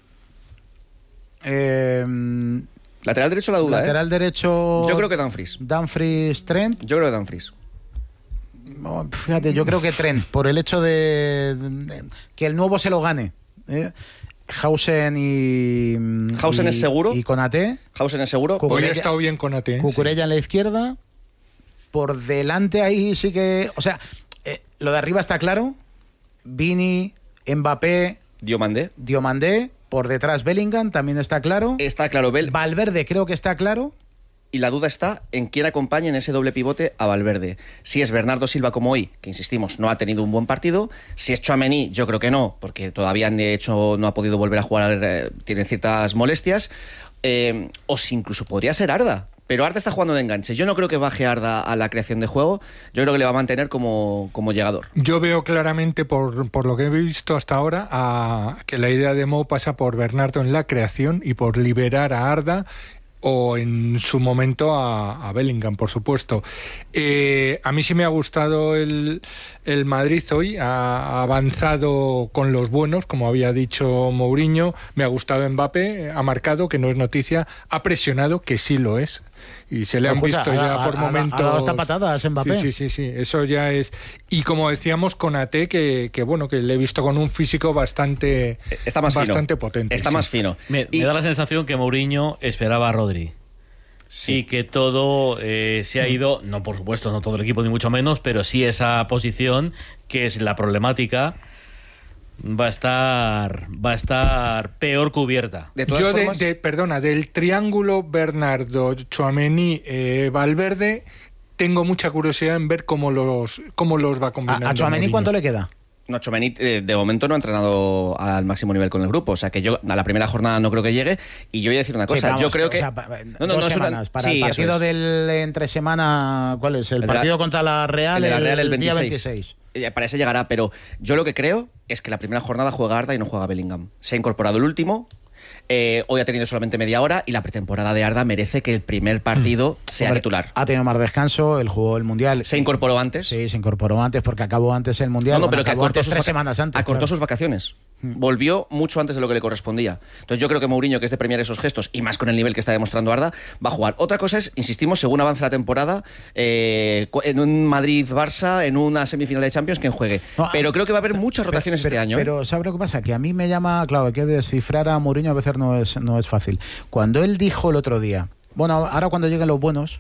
eh, lateral derecho la duda, lateral ¿eh? derecho. Yo creo que Dumfries. Dumfries, Trent. Yo creo que Dumfries. Fíjate, yo creo que Trent, por el hecho de, de que el nuevo se lo gane. ¿eh? Hausen y... Hausen y, es seguro. Y Konaté. Hausen es seguro. Hoy ha estado bien Konaté. Cucurella sí. En la izquierda. Por delante ahí sí que... O sea, eh, lo de arriba está claro. Vini, Mbappé... Diomandé. Diomandé. Por detrás Bellingham, también está claro. Está claro. Bel- Valverde creo que está claro. Y la duda está en quién acompaña en ese doble pivote a Valverde. Si es Bernardo Silva como hoy, que insistimos, no ha tenido un buen partido. Si es Tchouaméni, yo creo que no, porque todavía de hecho no ha podido volver a jugar, eh, tiene ciertas molestias. Eh, o si incluso podría ser Arda. Pero Arda está jugando de enganche. Yo no creo que baje Arda a la creación de juego. Yo creo que le va a mantener como, como llegador. Yo veo claramente, por, por lo que he visto hasta ahora, a, que la idea de Mou pasa por Bernardo en la creación y por liberar a Arda, o en su momento a, a Bellingham, por supuesto. Eh, a mí sí me ha gustado el, el Madrid hoy, ha avanzado con los buenos, como había dicho Mourinho. Me ha gustado Mbappé, ha marcado, que no es noticia, ha presionado, que sí lo es. Y se le han Escucha, visto ya a, por a, momentos... Ha dado hasta patadas Mbappé. Sí, sí, sí, sí, eso ya es... Y como decíamos, Konaté, que, que bueno, que le he visto con un físico bastante, Está más bastante fino. potente. Está sí. más fino. Me, y... me da la sensación que Mourinho esperaba a Rodri. Sí. Y que todo eh, se ha ido, no por supuesto, no todo el equipo ni mucho menos, pero sí esa posición, que es la problemática, va a estar va a estar peor cubierta. De todas Yo formas... de, de, perdona, del triángulo Bernardo, Tchouaméni, eh, Valverde, tengo mucha curiosidad en ver cómo los cómo los va combinando. ¿A, a Tchouaméni cuánto le queda? No, Tchouaméni eh, de momento no ha entrenado al máximo nivel con el grupo, o sea que yo a la primera jornada no creo que llegue. Y yo voy a decir una cosa, sí, vamos, yo creo que... O sea, no, no, dos no semanas, una... para sí, el partido del entre semana, ¿cuál es? El, el partido la... contra la Real, el, de la Real el, el día veintiséis. Para ese llegará, pero yo lo que creo es que la primera jornada juega Arda y no juega Bellingham. Se ha incorporado el último, eh, hoy ha tenido solamente media hora y la pretemporada de Arda merece que el primer partido mm. sea Hombre, titular. Ha tenido más descanso, él jugó el Mundial. ¿Se incorporó antes? Sí, se incorporó antes porque acabó antes el Mundial. No, no, bueno, pero que acortó antes, sus tres vaca- semanas antes. Acortó claro. sus vacaciones. Volvió mucho antes de lo que le correspondía. Entonces yo creo que Mourinho, que es de premiar esos gestos, y más con el nivel que está demostrando Arda, va a jugar. Otra cosa es, insistimos, según avance la temporada, eh, en un Madrid-Barça, en una semifinal de Champions, quien juegue. No, pero creo que va a haber muchas rotaciones pero, este año. Pero, ¿eh? ¿sabes lo que pasa? Que a mí me llama, claro, que descifrar a Mourinho a veces no es, no es fácil. Cuando él dijo el otro día, bueno, ahora cuando lleguen los buenos...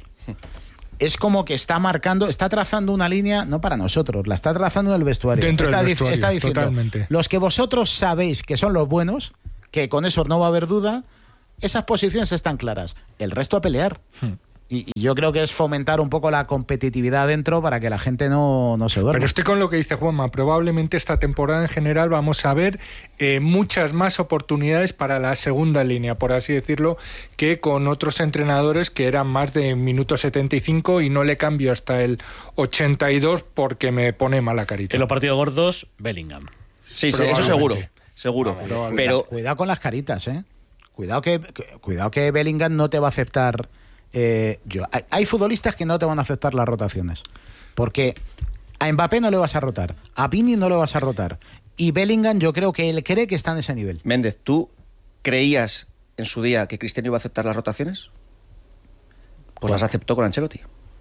Es como que está marcando, está trazando una línea, no para nosotros, la está trazando en el vestuario. Dentro está, del vestuario, está diciendo, totalmente. Los que vosotros sabéis que son los buenos, que con eso no va a haber duda, esas posiciones están claras. El resto a pelear. Hmm. Y, y yo creo que es fomentar un poco la competitividad dentro para que la gente no, no se duerma. Pero estoy con lo que dice Juanma. Probablemente esta temporada en general vamos a ver eh, muchas más oportunidades para la segunda línea, por así decirlo, que con otros entrenadores que eran más de minuto setenta y cinco y no le cambio hasta el ochenta y dos porque me pone mala carita. En los partidos gordos, Bellingham. Sí, sí, eso seguro. Seguro. Pero cuidado con las caritas, ¿eh? Cuidado que, cuidado que Bellingham no te va a aceptar... Eh, yo, hay, hay futbolistas que no te van a aceptar las rotaciones, porque a Mbappé no le vas a rotar, a Vini no le vas a rotar, y Bellingham yo creo que él cree que está en ese nivel. Méndez, ¿tú creías en su día que Cristiano iba a aceptar las rotaciones? Pues las aceptó con Ancelotti.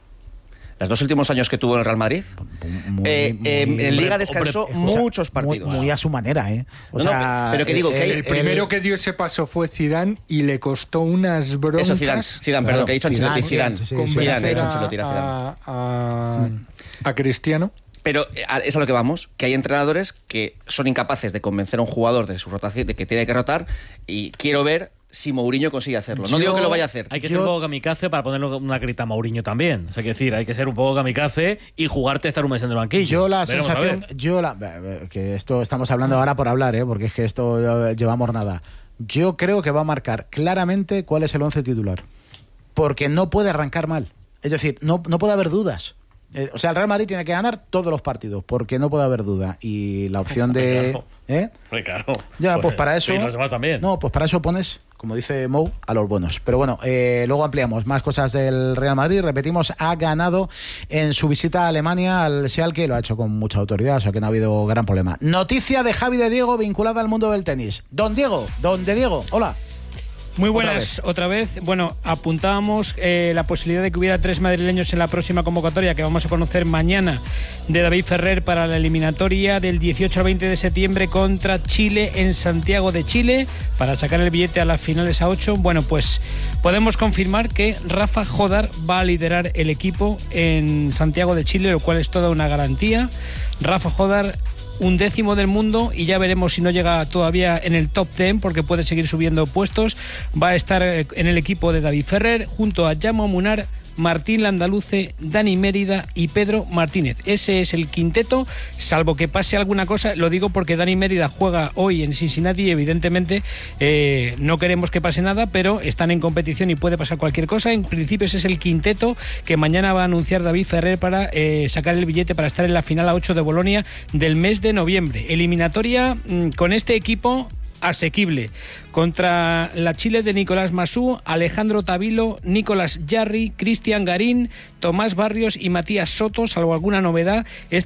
Los dos últimos años que tuvo en el Real Madrid, muy, eh, muy, eh, en Liga descansó hombre, muchos partidos. Muy, muy a su manera, ¿eh? O no, sea, pero que digo el, que el, el primero que dio ese paso fue Zidane y le costó unas broncas. Eso, Zidane, Zidane, perdón, que ha dicho Ancelotti, Zidane, sí, Zidane, sí, Zidane, a, Ancelotti, era a, a, a Cristiano. Pero es a lo que vamos, que hay entrenadores que son incapaces de convencer a un jugador de su rotación, de que tiene que rotar, y quiero ver si Mourinho consigue hacerlo. No yo, digo que lo vaya a hacer. Hay que yo... ser un poco kamikaze para ponerle una carita a Mourinho también. O sea, hay que decir, hay que ser un poco kamikaze y jugarte a estar un mes en el banquillo. Yo la Veremos sensación, yo la que esto estamos hablando ahora por hablar, ¿eh? Porque es que esto llevamos nada. Yo creo que va a marcar claramente cuál es el once titular, porque no puede arrancar mal. Es decir, no, no puede haber dudas. Eh, o sea, el Real Madrid tiene que ganar todos los partidos, porque no puede haber duda. Y la opción de... Claro. ¿Eh? Claro. Ya, pues, pues para eso... Y los demás también. No, pues para eso pones, como dice Mou, a los buenos. Pero bueno, eh, luego ampliamos más cosas del Real Madrid. Repetimos, ha ganado en su visita a Alemania al Schalke, lo ha hecho con mucha autoridad, o sea que no ha habido gran problema. Noticia de Javi de Diego vinculada al mundo del tenis. Don Diego, don de Diego, hola. Muy buenas, otra vez. Otra vez. Bueno, apuntábamos eh, la posibilidad de que hubiera tres madrileños en la próxima convocatoria que vamos a conocer mañana de David Ferrer para la eliminatoria del dieciocho al veinte de septiembre contra Chile en Santiago de Chile para sacar el billete a las finales a ocho. Bueno, pues podemos confirmar que Rafa Jodar va a liderar el equipo en Santiago de Chile, lo cual es toda una garantía. Rafa Jodar, un décimo del mundo, y ya veremos si no llega todavía en el top diez porque puede seguir subiendo puestos. Va a estar en el equipo de David Ferrer junto a Jaume Munar, Martín Landaluce, Dani Mérida y Pedro Martínez. Ese es el quinteto, salvo que pase alguna cosa. Lo digo porque Dani Mérida juega hoy en Cincinnati y evidentemente eh, no queremos que pase nada, pero están en competición y puede pasar cualquier cosa. En principio ese es el quinteto que mañana va a anunciar David Ferrer para eh, sacar el billete para estar en la final a ocho de Bolonia del mes de noviembre. Eliminatoria mmm, con este equipo asequible contra la Chile de Nicolás Masú, Alejandro Tavilo, Nicolás Jarry, Cristian Garín, Tomás Barrios y Matías Soto, salvo alguna novedad.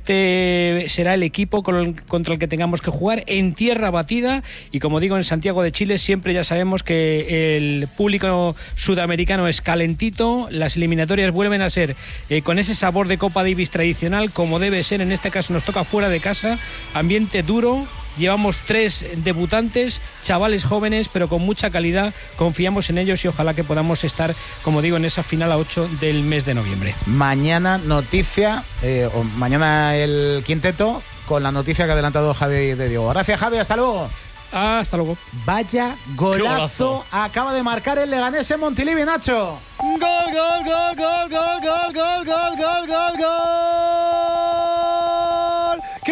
Este será el equipo con el, contra el que tengamos que jugar en tierra batida, y como digo, en Santiago de Chile siempre ya sabemos que el público sudamericano es calentito. Las eliminatorias vuelven a ser eh, con ese sabor de Copa Davis tradicional, como debe ser. En este caso nos toca fuera de casa, ambiente duro. Llevamos tres debutantes, chavales jóvenes, pero con mucha calidad. Confiamos en ellos y ojalá que podamos estar, como digo, en esa final a ocho del mes de noviembre. Mañana noticia, eh, o mañana el quinteto, con la noticia que ha adelantado Javi de Diego. Gracias, Javi, hasta luego. Ah, hasta luego. Vaya golazo, golazo acaba de marcar el Leganés en Montilivi, Nacho. Gol, gol, gol, gol, gol, gol, gol, gol, gol, gol, gol. ¡Qué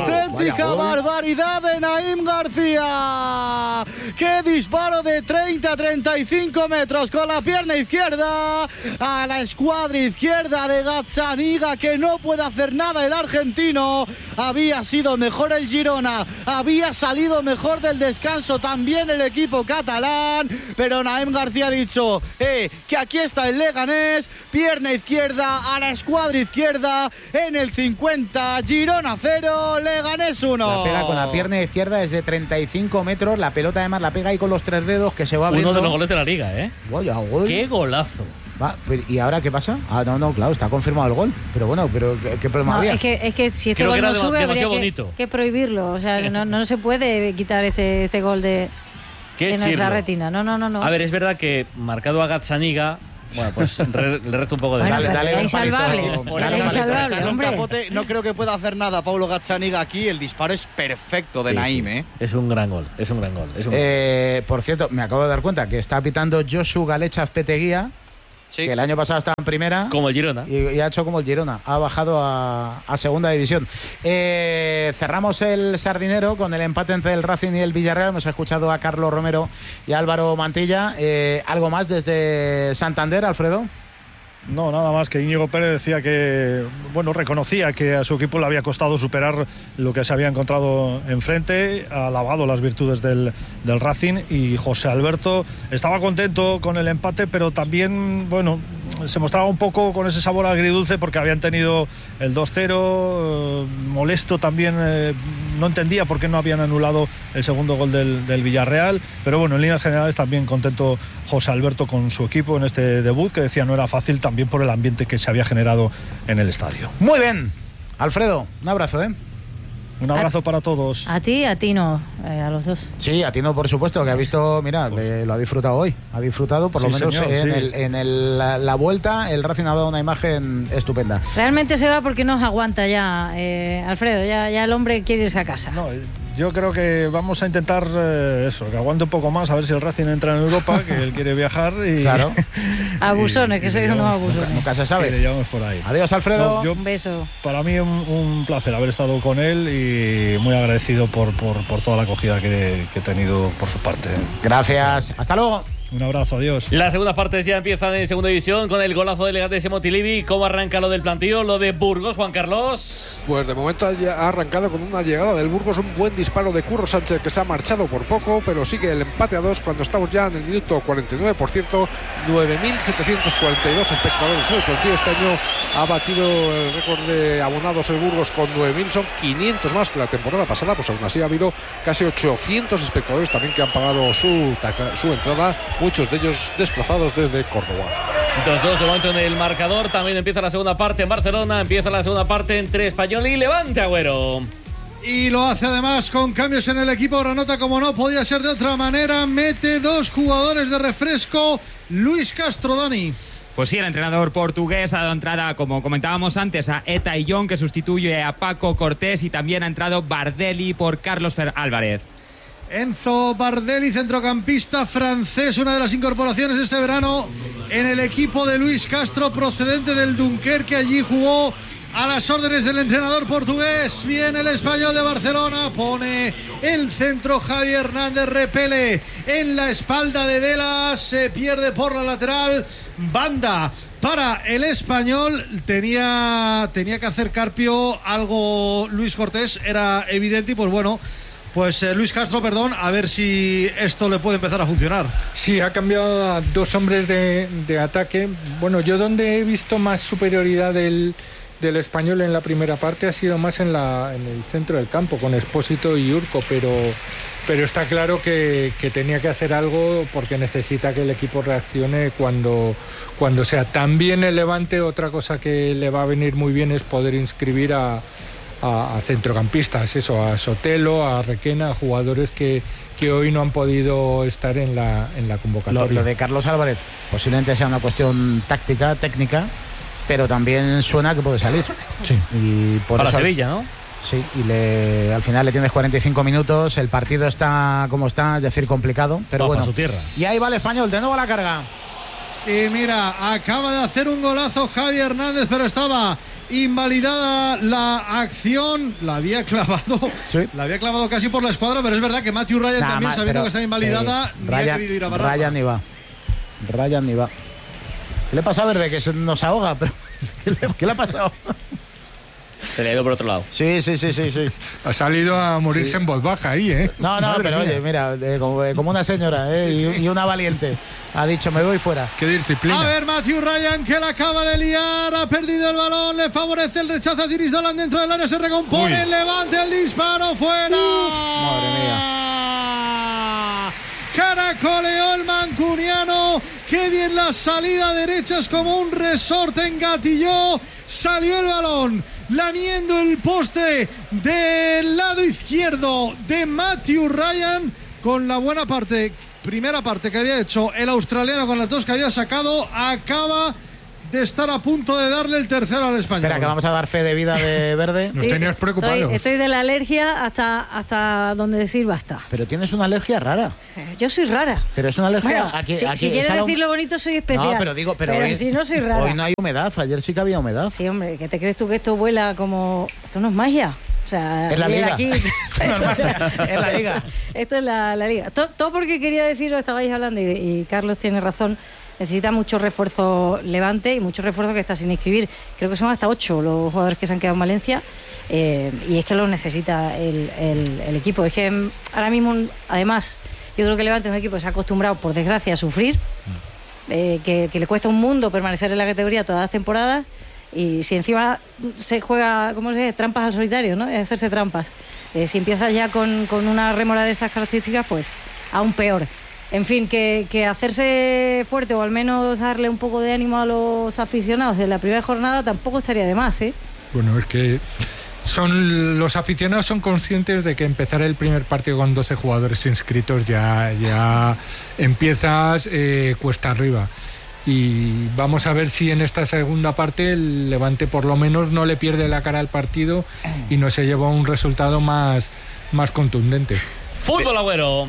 auténtica barbaridad de Naim García! ¡Qué disparo de treinta a treinta y cinco metros con la pierna izquierda a la escuadra izquierda de Gazzaniga, que no puede hacer nada el argentino. Había sido mejor el Girona, había salido mejor del descanso también el equipo catalán, pero Naem García ha dicho eh, que aquí está el Leganés, pierna izquierda a la escuadra izquierda en el cincuenta, Girona cero, Leganés uno. La pega con la pierna izquierda desde treinta y cinco metros, la pelota además la pega ahí con los tres dedos que se va abriendo. Uno de los goles de la liga, ¿eh? Vaya gol. ¡Qué golazo! Va, pero, ¿y ahora qué pasa? Ah, no, no, claro, está confirmado el gol. Pero bueno, pero ¿qué, qué problema No, había? es que, es que si este Creo gol que no era sube, demasiado habría que, bonito. que prohibirlo. O sea, no, no se puede quitar este, este gol de, Qué de nuestra chirlo. retina. No, no, no, no. A ver, es verdad que marcado a Gazzaniga, bueno, pues re- le resto un poco de... Bueno, Dale, pero dale era un insalvable. palito, Por dale Era un palito. insalvable, echarle un hombre. capote, no creo que pueda hacer nada Paulo Gazzaniga aquí. El disparo es perfecto de Sí, Naim, sí. ¿eh? Es un gran gol, es un gran gol. Es un... Eh, por cierto, me acabo de dar cuenta que está pitando Josu Galecha Azpeteguía, Sí. que el año pasado estaba en primera. Como el Girona. Y, y ha hecho como el Girona, ha bajado a, a segunda división. Eh, cerramos el sardinero con el empate entre el Racing y el Villarreal. Hemos escuchado a Carlos Romero y a Álvaro Mantilla. Eh, ¿Algo más desde Santander, Alfredo? No, nada más que Íñigo Pérez decía que, bueno, reconocía que a su equipo le había costado superar lo que se había encontrado enfrente, ha alabado las virtudes del, del Racing, y José Alberto estaba contento con el empate, pero también, bueno, se mostraba un poco con ese sabor agridulce porque habían tenido el dos cero, eh, molesto también, eh, no entendía por qué no habían anulado el segundo gol del, del Villarreal, pero bueno, en líneas generales también contento José Alberto con su equipo en este debut, que decía no era fácil también por el ambiente que se había generado en el estadio. Muy bien. Alfredo, un abrazo, ¿eh? Un abrazo para todos. A ti, a ti no, eh, a los dos. Sí, a ti no, por supuesto, que ha visto, mira, le- lo ha disfrutado hoy. Ha disfrutado, por lo Sí, menos señor, en, sí. el, en el- la, la vuelta, el Racing ha dado una imagen estupenda. Realmente se va porque no se aguanta ya, eh, Alfredo. Ya, ya el hombre quiere irse a casa. No, yo creo que vamos a intentar eh, eso, que aguante un poco más, a ver si el Racing entra en Europa, que él quiere viajar y... Claro. Abusones, que y sois le unos llevamos- abusones. Nunca se que sabe. le llevamos por ahí. Adiós, Alfredo. No, yo- Un beso. Para mí un, un placer haber estado con él y muy agradecido por, por, por toda la acogida que, que he tenido por su parte. Gracias. Hasta luego. Un abrazo, adiós. Las segundas partes ya empiezan en segunda división con el golazo de Leganés de Montilivi. ¿Cómo arranca lo del plantío? Lo de Burgos, Juan Carlos. Pues de momento ha arrancado con una llegada del Burgos, un buen disparo de Curro Sánchez, que se ha marchado por poco, pero sigue el empate a dos cuando estamos ya en el minuto cuarenta y nueve. Por cierto, nueve mil setecientos cuarenta y dos espectadores en el partido. Este año ha batido el récord de abonados el Burgos con nueve mil, son quinientos más que la temporada pasada. Pues aún así ha habido casi ochocientos espectadores también que han pagado su, su entrada, muchos de ellos desplazados desde Córdoba. dos dos de momento en el marcador. También empieza la segunda parte en Barcelona. Empieza la segunda parte entre Español y Levante, Agüero. Y lo hace además con cambios en el equipo granota, como no podía ser de otra manera. Mete dos jugadores de refresco. Luis Castro, Dani. Pues sí, el entrenador portugués ha dado entrada, como comentábamos antes, a Eta Young, que sustituye a Paco Cortés, y también ha entrado Bardelli por Carlos Fer Álvarez. Enzo Bardelli, centrocampista francés, una de las incorporaciones este verano en el equipo de Luis Castro, procedente del Dunkerque. Allí jugó a las órdenes del entrenador portugués. Viene el Español de Barcelona, pone el centro Javi Hernández, repele en la espalda de Delas, se pierde por la lateral, banda para el Español. Tenía, tenía que hacer Carpio algo Luis Cortés, era evidente, y pues bueno, pues eh, Luis Castro, perdón, a ver si esto le puede empezar a funcionar. Sí, ha cambiado a dos hombres de, de ataque. Bueno, yo donde he visto más superioridad del, del Español en la primera parte ha sido más en, la, en el centro del campo, con Expósito y Urco, pero, pero está claro que, que tenía que hacer algo porque necesita que el equipo reaccione cuando, cuando sea. También el Levante, otra cosa que le va a venir muy bien es poder inscribir a... A, a centrocampistas, eso, a Sotelo, a Requena, a jugadores que, que hoy no han podido estar en la, en la convocatoria. Lo, lo de Carlos Álvarez posiblemente sea una cuestión táctica, técnica, pero también suena que puede salir. Sí. Y por Para eso, Sevilla, ¿no? Sí, y le, al final le tienes cuarenta y cinco minutos, el partido está como está, es decir, complicado, pero Va bueno. para su tierra. Y ahí va el Español, de nuevo a la carga. Y mira, acaba de hacer un golazo Javi Hernández, pero estaba invalidada la acción. La había clavado, sí. la había clavado casi por la escuadra, pero es verdad que Matthew Ryan nah, también, sabiendo que está invalidada, sí. ni Ryan, ha querido ir a barrar. Ryan ni va. Ryan ni va. ¿Qué le pasa a Verde? Que se nos ahoga, pero ¿qué le, qué le ha pasado? Se le ha ido por otro lado. Sí, sí, sí, sí, sí. Ha salido a morirse sí. en voz baja ahí, ¿eh? No, no, Madre pero mía. Oye, mira, eh, como, eh, como una señora, ¿eh? Sí, sí. Y, y una valiente. Ha dicho, me voy fuera. Qué disciplina. A ver, Matthew Ryan, que la acaba de liar, ha perdido el balón, le favorece el rechazo a Ciris Dolan dentro del área, se recompone, el levante, el disparo, fuera. Uh, madre mía. Caracoleó el mancuniano, qué bien la salida derecha, es como un resorte, engatilló, salió el balón, lamiendo el poste del lado izquierdo de Matthew Ryan, con la buena parte, primera parte que había hecho el australiano con las dos que había sacado, acaba de estar a punto de darle el tercero al español. Espera, que vamos a dar fe de vida de Verde. Nos tenías preocupados. Estoy, estoy de la alergia hasta, hasta donde decir basta. Pero tienes una alergia rara. Yo soy rara. Pero es una alergia... Bueno, aquí, si, aquí, si quieres decir un... lo bonito, soy especial. No, pero digo... Pero, pero hoy, si no soy rara. Hoy no hay humedad. Ayer sí que había humedad. Sí, hombre. ¿Qué te crees tú que esto vuela como...? Esto no es magia. O sea, es la liga. Aquí, es la liga. Esto es la, la liga. Todo, todo porque quería deciros, estabais hablando, y, y Carlos tiene razón, necesita mucho refuerzo Levante y mucho refuerzo que está sin inscribir. Creo que son hasta ocho los jugadores que se han quedado en Valencia, eh, y es que los necesita el, el, el equipo. Es que ahora mismo, además, yo creo que Levante es un equipo que se ha acostumbrado, por desgracia, a sufrir, eh, que, que le cuesta un mundo permanecer en la categoría todas las temporadas. Y si encima se juega, ¿cómo se dice? Trampas al solitario, ¿no? Es hacerse trampas. Eh, si empiezas ya con, con una rémora de estas características, pues aún peor. En fin, que, que hacerse fuerte o al menos darle un poco de ánimo a los aficionados en la primera jornada tampoco estaría de más, ¿eh? Bueno, es que son los aficionados son conscientes de que empezar el primer partido con doce jugadores inscritos ya, ya empiezas eh, cuesta arriba. Y vamos a ver si en esta segunda parte el Levante por lo menos no le pierde la cara al partido y no se lleva un resultado más, más contundente. Fútbol, Agüero.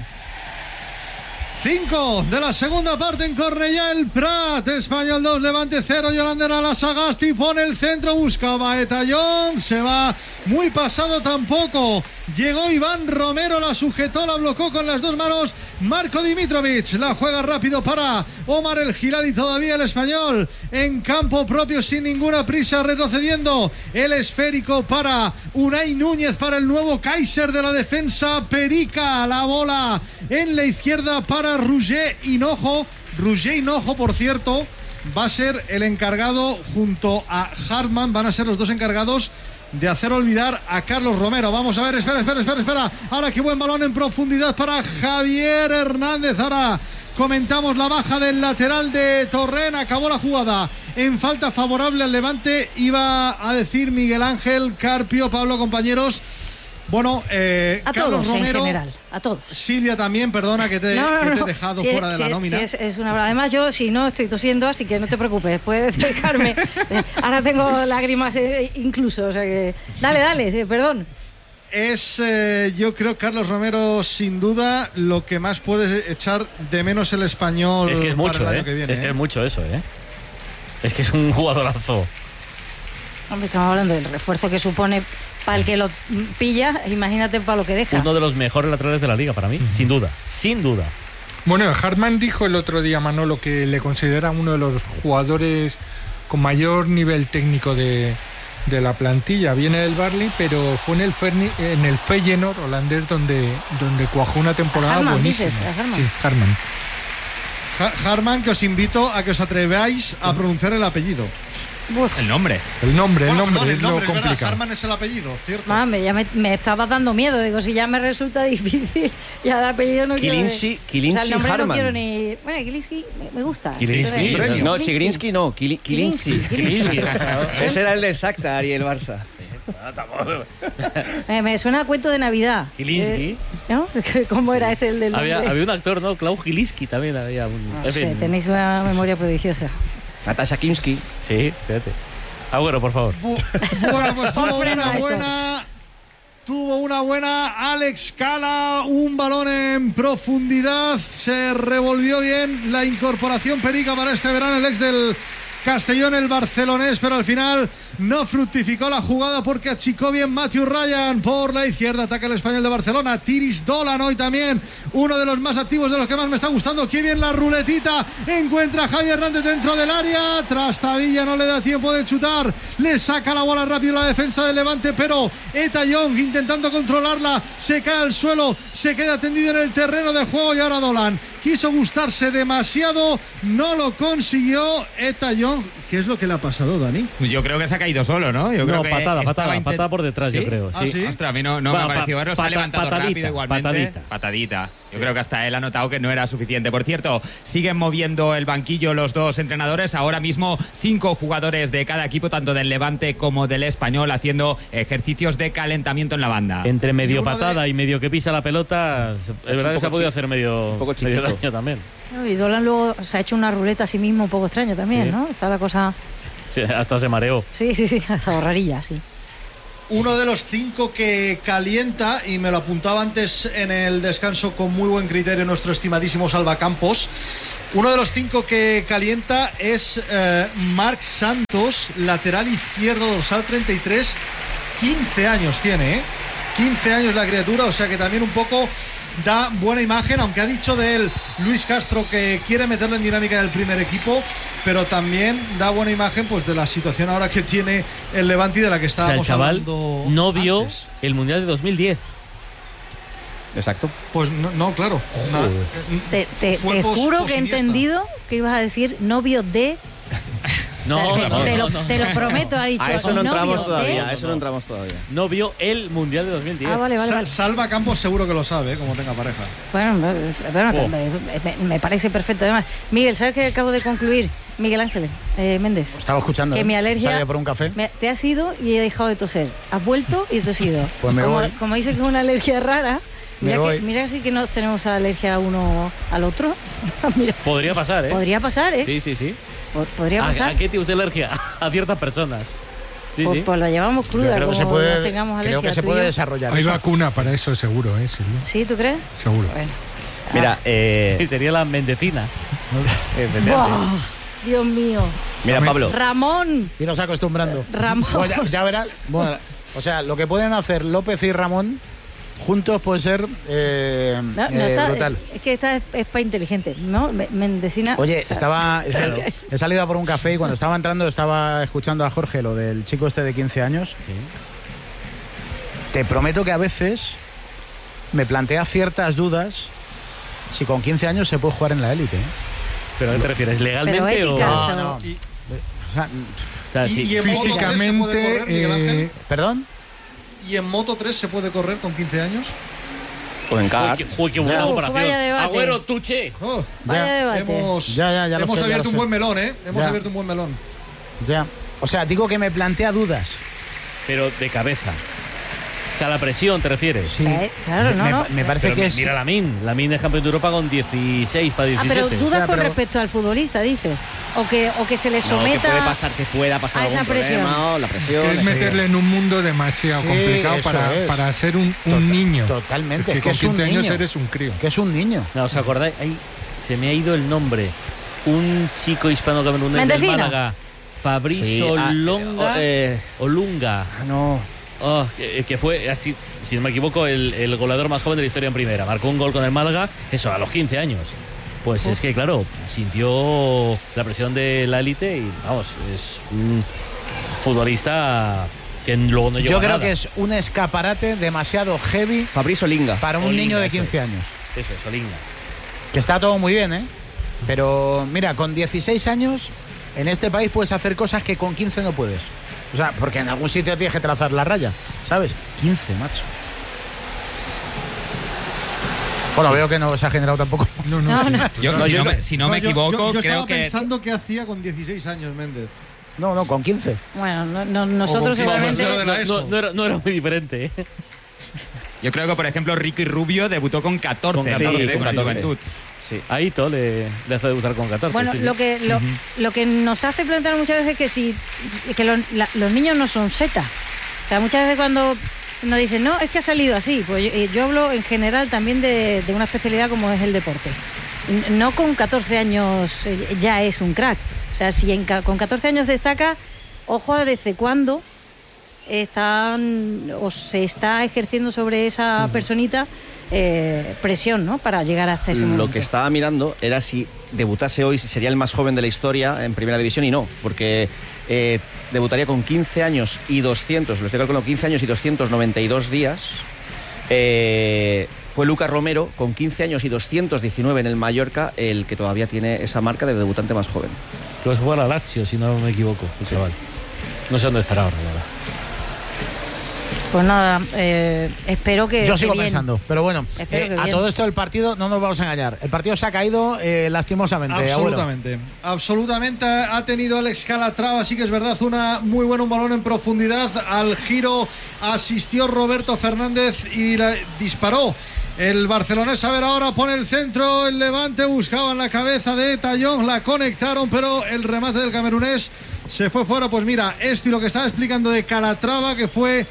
cinco de la segunda parte en Cornellà el Prat. Español dos, Levante cero. Yolander a la Sagasti, pone el centro, busca Baeta Young, se va muy pasado tampoco. Llegó Iván Romero, la sujetó, la blocó con las dos manos Marco Dimitrovic, la juega rápido para Omar El Hilali, todavía el español en campo propio sin ninguna prisa, retrocediendo el esférico para Unai Núñez, para el nuevo Kaiser de la defensa Perica, la bola en la izquierda para Roger Hinojo. Roger Hinojo, por cierto, va a ser el encargado junto a Hartmann, van a ser los dos encargados de hacer olvidar a Carlos Romero. Vamos a ver, espera, espera, espera, espera. Ahora qué buen balón en profundidad para Javier Hernández. Ahora comentamos la baja del lateral de Torrent. Acabó la jugada en falta favorable al Levante. Iba a decir Miguel Ángel Carpio, Pablo, compañeros. Bueno, eh, a Carlos todos, Romero, en general, a todos. Silvia también, perdona que te, no, no, que te no. he dejado sí, fuera de sí, la nómina. Sí, es, es una... Además, yo si no estoy tosiendo, así que no te preocupes, puedes dejarme. Ahora tengo lágrimas eh, incluso, o sea que... Dale, dale, sí, perdón. Es, eh, yo creo, Carlos Romero, sin duda, lo que más puede echar de menos el español. Es que es mucho, para el ¿eh? año que viene, es que ¿eh? es mucho eso, ¿eh? Es que es un jugadorazo. Hombre, estamos hablando del refuerzo que supone para el que lo pilla, imagínate para lo que deja. Uno de los mejores laterales de la liga para mí, uh-huh. sin duda, sin duda. Bueno, Hartmann dijo el otro día, Manolo, que le considera uno de los jugadores con mayor nivel técnico de, de la plantilla. Viene del Barley, pero fue en el, Ferni, en el Feyenoord holandés donde, donde cuajó una temporada Hartmann, buenísima. Dices, Hartmann. Sí, Hartmann. Ha- Hartmann, que os invito a que os atreváis a pronunciar el apellido. Uf. El nombre. El nombre, Bueno, el nombre perdón, es el nombre, lo es complicado. Hartmann es el apellido, ¿cierto? Mame, ya me, me estaba dando miedo. Digo, si ya me resulta difícil, ya el apellido no Kilinski, quiero. Kilinski o sea, el nombre Hartmann. no quiero ni. Bueno, Kilinski me, me gusta. Kilinski. Eso de- No, Chigrinsky no, Kili- Kilinski. Kilinski. Ese era el de Shakhtar y el Barça. Eh, me suena a cuento de Navidad. Kilinski. Eh, ¿No? ¿Cómo era este el del nombre? Había, había un actor, ¿no? Klaus Kilinski también había un. No en sé, fin. tenéis una memoria prodigiosa. Natasha Kimski. Sí, fíjate. Agüero, por favor. Bu- bueno, pues Pon tuvo freno a una esto. buena. Tuvo una buena Alex Cala, un balón en profundidad. Se revolvió bien la incorporación Perica para este verano, el ex del Castellón el barcelonés, pero al final no fructificó la jugada porque achicó bien Matthew Ryan. Por la izquierda ataca el español de Barcelona, Tiris Dolan, hoy también uno de los más activos, de los que más me está gustando. Qué bien la ruletita, encuentra a Javi Hernández dentro del área, Trastavilla no le da tiempo de chutar, le saca la bola rápido la defensa del Levante, pero Eta Young intentando controlarla, se cae al suelo, se queda tendido en el terreno de juego y ahora Dolan quiso gustarse demasiado, no lo consiguió. Eta Young, ¿qué es lo que le ha pasado, Dani? Pues yo creo que se ha caído solo, ¿no? Yo no, creo que patada, patada, intent... patada por detrás, ¿Sí? yo creo. ¿Ah, sí. sí? Ostras, a mí no, no Va, me ha parecido pa, verlo, se pata, ha levantado patadita, rápido igualmente. Patadita. Patadita. Yo creo que hasta él ha notado que no era suficiente. Por cierto, siguen moviendo el banquillo los dos entrenadores. Ahora mismo cinco jugadores de cada equipo, tanto del Levante como del Español, haciendo ejercicios de calentamiento en la banda. Entre medio Y patada de... y medio que pisa la pelota, es verdad que se ha podido hacer medio, medio daño también. Y Dolan luego se ha hecho una ruleta a sí mismo un poco extraño también, Sí. ¿no? Está la cosa... Sí, hasta se mareó. Sí, sí, sí, hasta rarilla, sí. Uno de los cinco que calienta, y me lo apuntaba antes en el descanso con muy buen criterio nuestro estimadísimo Salvacampos, uno de los cinco que calienta es eh, Marc Santos, lateral izquierdo, dorsal treinta y tres, quince años tiene, ¿eh? quince años la criatura, o sea que también un poco da buena imagen, aunque ha dicho de él Luis Castro que quiere meterlo en dinámica del primer equipo, pero también da buena imagen pues de la situación ahora que tiene el Levante y de la que O sea, estábamos el chaval hablando no vio antes. el Mundial de dos mil diez. Exacto. Pues no, no claro. Nada. Te, te, Fue te pos- juro que he posiniesta. entendido que ibas a decir novio de... No, O sea, te, no, te no, lo, no. te lo prometo, ha dicho. A eso no novio entramos de- todavía, a eso no entramos todavía. No vio el Mundial de dos mil diez. Ah, vale, vale, Sa- vale. Salva Campos seguro que lo sabe, ¿eh? Como tenga pareja. Bueno, eh, bueno, Oh. me, me- me parece perfecto. Además, Miguel, ¿sabes qué acabo de concluir? Miguel Ángeles eh, Méndez. Estaba escuchando. Que ¿eh? mi alergia... Salía por un café. me- te has ido y he dejado de toser. Has vuelto y he tosido. Pues me como, voy. como dice que es una alergia rara, Me mira, voy. que, mira sí que no tenemos alergia uno al otro. Mira, Podría pasar, ¿eh? podría pasar, ¿eh? Sí, sí, sí. Po- Podría ¿A, pasar. ¿A qué tiene usted alergia? A ciertas personas. Sí, pues, sí. pues lo llevamos cruda, Creo que como se no puede, tengamos creo alergia. que se tú y puede yo. desarrollar. Hay eso. vacuna para eso, seguro, ¿eh, Silvia? ¿Sí, tú crees? Seguro. Bueno. Mira, eh, Sí, sería la mendecina. ¡Buah! Dios mío. mira, Pablo. Ramón. Y nos acostumbrando. Ramón. Bueno, ya, ya verás. Bueno, o sea, lo que pueden hacer López y Ramón juntos puede ser eh, No, no eh, está, brutal. es que esta es, es para inteligente, ¿no? Me- Mendecina. Oye, o sea, estaba. es que he salido a por un café y cuando estaba entrando estaba escuchando a Jorge lo del chico este de quince años. Te prometo que a veces me plantea ciertas dudas si con quince años se puede jugar en la élite. ¿eh? ¿Pero a qué te refieres? ¿Legalmente o...? éticas, No, o- no. Y, O sea, O sea, y- sí. y en Moto tres se puede Físicamente, correr, Miguel Ángel. eh, ¿Perdón? ¿Y en Moto tres se puede correr con quince años? O en Joder, kart. qué- joder, qué buena Uf, comparación. vaya debate. Agüero, tuche. Oh, Vaya Ya, debate. hemos Ya, ya, ya lo hemos sé, ya abierto lo un sé. buen melón, ¿eh? Hemos Ya. abierto un buen melón. Ya. O sea, digo que me plantea dudas. Pero de cabeza. O sea, la presión, ¿te refieres? Sí. Eh, claro, no, me, no. me parece Pero que mi- es. Mira Lamin. Lamin es campeón de Europa con dieciséis para Ah, diecisiete. pero dudas O sea, con pero- respecto al futbolista, dices. O que, o que se le No, que someta. puede pasar, que pueda pasar a esa algún presión. problema, o la presión. que es meterle en un mundo demasiado Sí, complicado eso para, es. para ser un, un Total- niño. totalmente, Es que es que con es un quince años niño. eres un crío. Que es un niño. No, ¿os acordáis? Ahí se me ha ido el nombre. Un chico hispano-camerunés del Mendecina. Málaga. Fabricio Sí, ah, Olonga. eh, Olunga. no. Oh, que, que fue, así, si no me equivoco, el, el goleador más joven de la historia en primera. Marcó un gol con el Málaga, eso, a los quince años. Pues es que, claro, sintió la presión de la élite y, vamos, es un futbolista que luego no lleva Yo creo nada. que es un escaparate demasiado heavy Fabrizio Linga. para un Olinga, niño de eso quince es. años. Eso es, Olinga. Que está todo muy bien, ¿eh? Pero mira, con dieciséis años en este país puedes hacer cosas que con quince no puedes. O sea, porque en algún sitio tienes que trazar la raya, ¿sabes? quince, macho. Bueno, veo que no se ha generado tampoco. No, no, No, sí. no. Yo, No, si yo no, creo- me, si no No, me yo- equivoco, yo, yo creo estaba que. pensando qué hacía con dieciséis años Méndez. No, no, con quince. Bueno, no- no- nosotros O con igualmente. tercero de la No, ESO. no, no era, no era muy diferente, ¿eh? Yo creo que, por ejemplo, Ricky Rubio debutó con catorce, Con me catorce, parece, con con el catorce. Juventud. Sí. A Ito le, le hace debutar con catorce. Bueno, sí, sí. lo que lo, lo que nos hace plantear muchas veces que si que los, la- los niños no son setas. O sea, muchas veces cuando nos dicen, no, es que ha salido así. Pues yo, eh, yo hablo en general también de, de una especialidad como es el deporte. N- No con catorce años eh, ya es un crack. O O sea, si en, con catorce años destaca, ojo a desde cuándo están o se está ejerciendo sobre esa personita eh, presión, ¿no? Para llegar hasta ese momento. Lo que estaba mirando era si debutase hoy, si sería el más joven de la historia en Primera División, y no, porque eh, debutaría con quince años y doscientos, lo estoy calculando, quince años y doscientos noventa y dos días. Eh, fue Lucas Romero, con quince años y doscientos diecinueve en el Mallorca, el que todavía tiene esa marca de debutante más joven. Creo que fue a la Lazio, si no me equivoco, el chaval. No sé dónde estará ahora, la verdad. Pues nada, eh, espero que. Yo sigo que pensando, pero bueno, eh, a todo esto del partido no nos vamos a engañar. El partido se ha caído eh, lastimosamente. Absolutamente, abuelo. absolutamente. Ha tenido Alex Calatrava, sí que es verdad, una muy buena, un balón en profundidad. Al giro asistió Roberto Fernández y la, disparó. El barcelonés, a ver, ahora pone el centro, el Levante buscaba en la cabeza de Tallón, la conectaron, pero el remate del camerunés se fue fuera. Pues mira, esto y lo que estaba explicando de Calatrava, que fue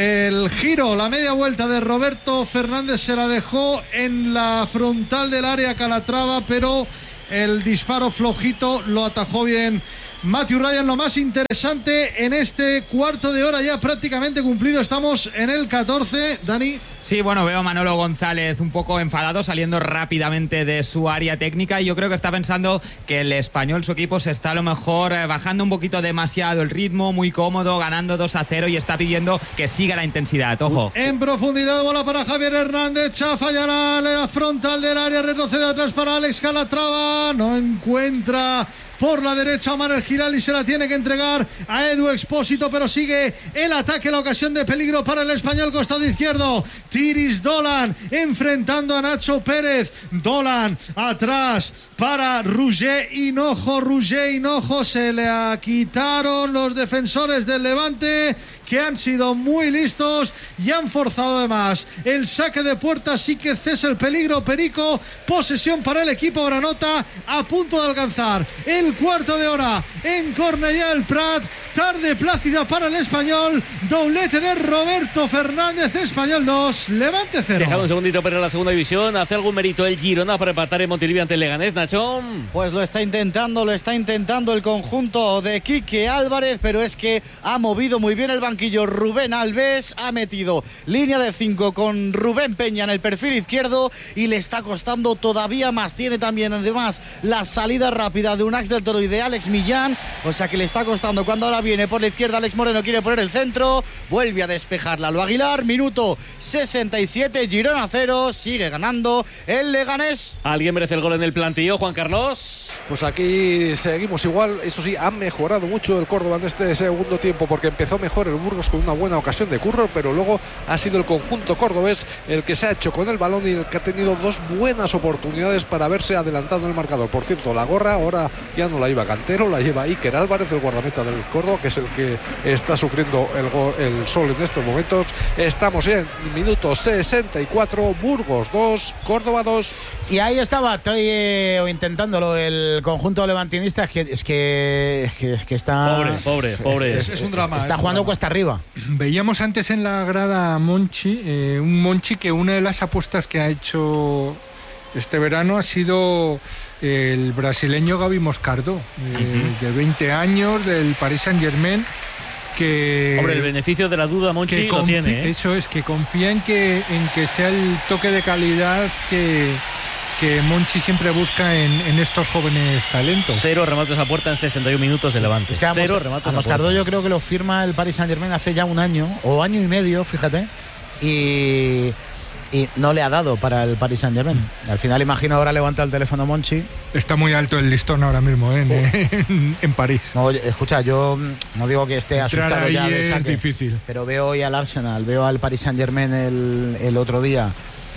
el giro, la media vuelta de Roberto Fernández, se la dejó en la frontal del área Calatrava, pero el disparo flojito lo atajó bien Matthew Ryan. Lo más interesante en este cuarto de hora ya prácticamente cumplido, estamos en el catorce, Dani. Sí, bueno, veo a Manolo González un poco enfadado, saliendo rápidamente de su área técnica, y yo creo que está pensando que el Español, su equipo, se está a lo mejor eh, bajando un poquito demasiado el ritmo, muy cómodo, ganando dos a cero, y está pidiendo que siga la intensidad. Ojo. En profundidad, bola para Javier Hernández, chafa ya la, la frontal del área, retrocede atrás para Alex Calatrava, no encuentra por la derecha Omar El Hilali, se la tiene que entregar a Edu Expósito, pero sigue el ataque, la ocasión de peligro para el Español, costado izquierdo. Tiris Dolan enfrentando a Nacho Pérez. Dolan atrás para Roger Hinojo. Roger Hinojo, se le quitaron los defensores del Levante, que han sido muy listos y han forzado además el saque de puerta, así que cesa el peligro. Perico, posesión para el equipo granota, a punto de alcanzar el cuarto de hora en Cornellà el Prat. Tarde plácida para el Español, doblete de Roberto Fernández. Español dos, Levante cero. Dejado un segundito para la segunda división. ¿Hace algún mérito el Girona para empatar en Montilivi ante el Leganés, Nacho? Pues lo está intentando, lo está intentando el conjunto de Quique Álvarez, pero es que ha movido muy bien el banquillo Rubén Alves, ha metido línea de cinco con Rubén Peña en el perfil izquierdo y le está costando todavía más. Tiene también además la salida rápida de un Ax del Toro y de Alex Millán, o sea que le está costando. Cuando ahora viene por la izquierda Alex Moreno, quiere poner el centro, vuelve a despejarla Lalo Aguilar. Minuto sesenta y siete, Girona cero, sigue ganando el Leganés. ¿Alguien merece el gol en el plantillo, Juan Carlos? Pues aquí seguimos igual. Eso sí, ha mejorado mucho el Córdoba en este segundo tiempo, porque empezó mejor el Burgos con una buena ocasión de Curro, pero luego ha sido el conjunto cordobés el que se ha hecho con el balón y el que ha tenido dos buenas oportunidades para haberse adelantado en el marcador. Por cierto, la gorra ahora ya no la lleva Cantero, la lleva Iker Álvarez, el guardameta del Córdoba, que es el que está sufriendo el, go- el sol en estos momentos. Estamos en minuto sesenta y cuatro, Burgos dos, Córdoba dos. Y ahí estaba, estoy eh, intentándolo, el conjunto levantinista, es que, es que, es que, es que está... Pobre, pobre, pobre. Es, es un drama. Está es jugando un drama. cuesta arriba. Veíamos antes en la grada a Monchi, eh, un Monchi que una de las apuestas que ha hecho este verano ha sido el brasileño Gaby Moscardo, eh, uh-huh. de veinte años, del Paris Saint-Germain, que... Hombre, el beneficio de la duda Monchi lo tiene, ¿eh? Eso es, que confía en que, en que sea el toque de calidad que... que Monchi siempre busca en, en estos jóvenes talentos. Cero remates a puerta en sesenta y un minutos de Levante. Es que a Cero Mos- remates a a Moscardo puerta. yo creo que lo firma el Paris Saint-Germain hace ya un año o año y medio, fíjate, y, y no le ha dado para el Paris Saint-Germain. Al final, imagino, ahora levanta el teléfono Monchi. Está muy alto el listón ahora mismo, ¿eh? en, en, en París. No, oye, escucha, yo no digo que esté Entrar asustado ahí ya de es saque, difícil. pero veo hoy al Arsenal, veo al Paris Saint-Germain el, el otro día.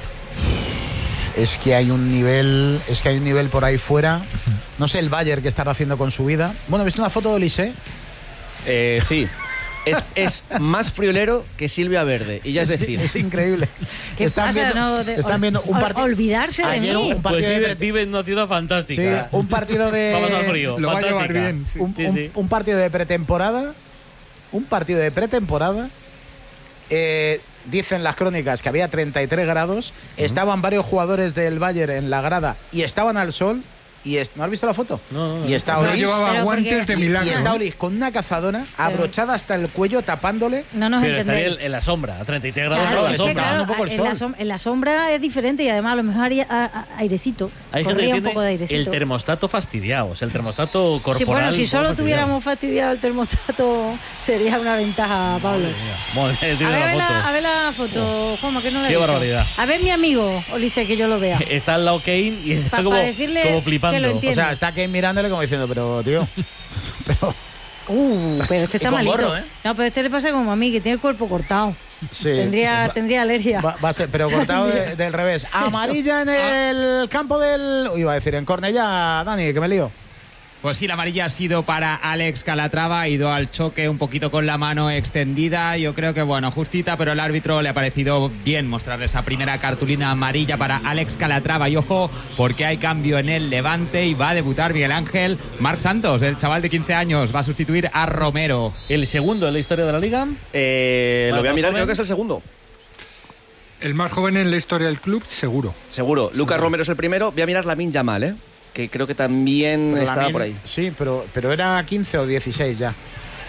Es que hay un nivel, es que hay un nivel por ahí fuera. No sé el Bayern que estará haciendo con su vida. Bueno, ¿viste una foto de Olise? Eh, sí. Es, es más friolero que Silvia Verde, y ya es decir. Es increíble. ¿Qué están pasa? viendo, No, de- están viendo un ol- partido. olvidarse de Ayer mí. un Pues partido vive, de pre- vive en una ciudad fantástica. Sí, un partido de. Vamos al frío. Lo va a fantástica. llevar bien, sí. Un, Sí, un- sí. un partido de pretemporada. Un partido de pretemporada. Eh, dicen las crónicas que había treinta y tres grados. Uh-huh. Estaban varios jugadores del Bayern en la grada y estaban al sol. y es, ¿no has visto la foto? No, no, y está no Olis, llevaba Pero guantes porque- de y, milagro. y está ¿eh? Olis con una cazadora abrochada hasta el cuello tapándole. No nos Pero estaría entendéis. en, en la sombra, a treinta y tres grados. Claro, no, la es que, sombra. claro, un poco el en, sol. la som- en la sombra es diferente y además a lo mejor haría a- a- airecito. Hay gente Corría que un poco de tiene el airecito. termostato fastidiado, o sea, el termostato corporal. Sí, bueno, si un poco solo fastidiado. tuviéramos fastidiado el termostato sería una ventaja, Pablo. Madre mía, tiene A ver, la a ver foto. la, a ver la foto, Juanma, que no la he Qué visto. barbaridad. A ver mi amigo, Olise, que yo lo vea. Está al lado Kane y está Pa- como, pa decirle como que flipando. lo entiende. O sea, está Kane mirándole como diciendo, pero tío, pero Uh, pero este Y está con malito. gorro, ¿eh? No, pero este le pasa como a mí, que tiene el cuerpo cortado. sí, Tendría, va, tendría alergia. va- va a ser, pero cortado de- del revés. Amarilla en el campo del, uy, iba a decir en Cornellá, Dani, que me lío. Pues sí, la amarilla ha sido para Alex Calatrava, ha ido al choque un poquito con la mano extendida, yo creo que bueno, justita, pero el árbitro le ha parecido bien mostrarle esa primera cartulina amarilla para Alex Calatrava. Y ojo, porque hay cambio en el Levante y va a debutar Miguel Ángel Marc Santos, el chaval de quince años, va a sustituir a Romero. ¿El segundo en la historia de la liga? Eh, lo voy a ¿Más mirar, joven? creo que es el segundo. El más joven en la historia del club, seguro. Seguro. Lucas Romero es el primero. Voy a mirar Lamine Yamal, ¿eh? Que creo que también Pero estaba Lamine- por ahí. Sí, pero, pero era quince o dieciséis ya.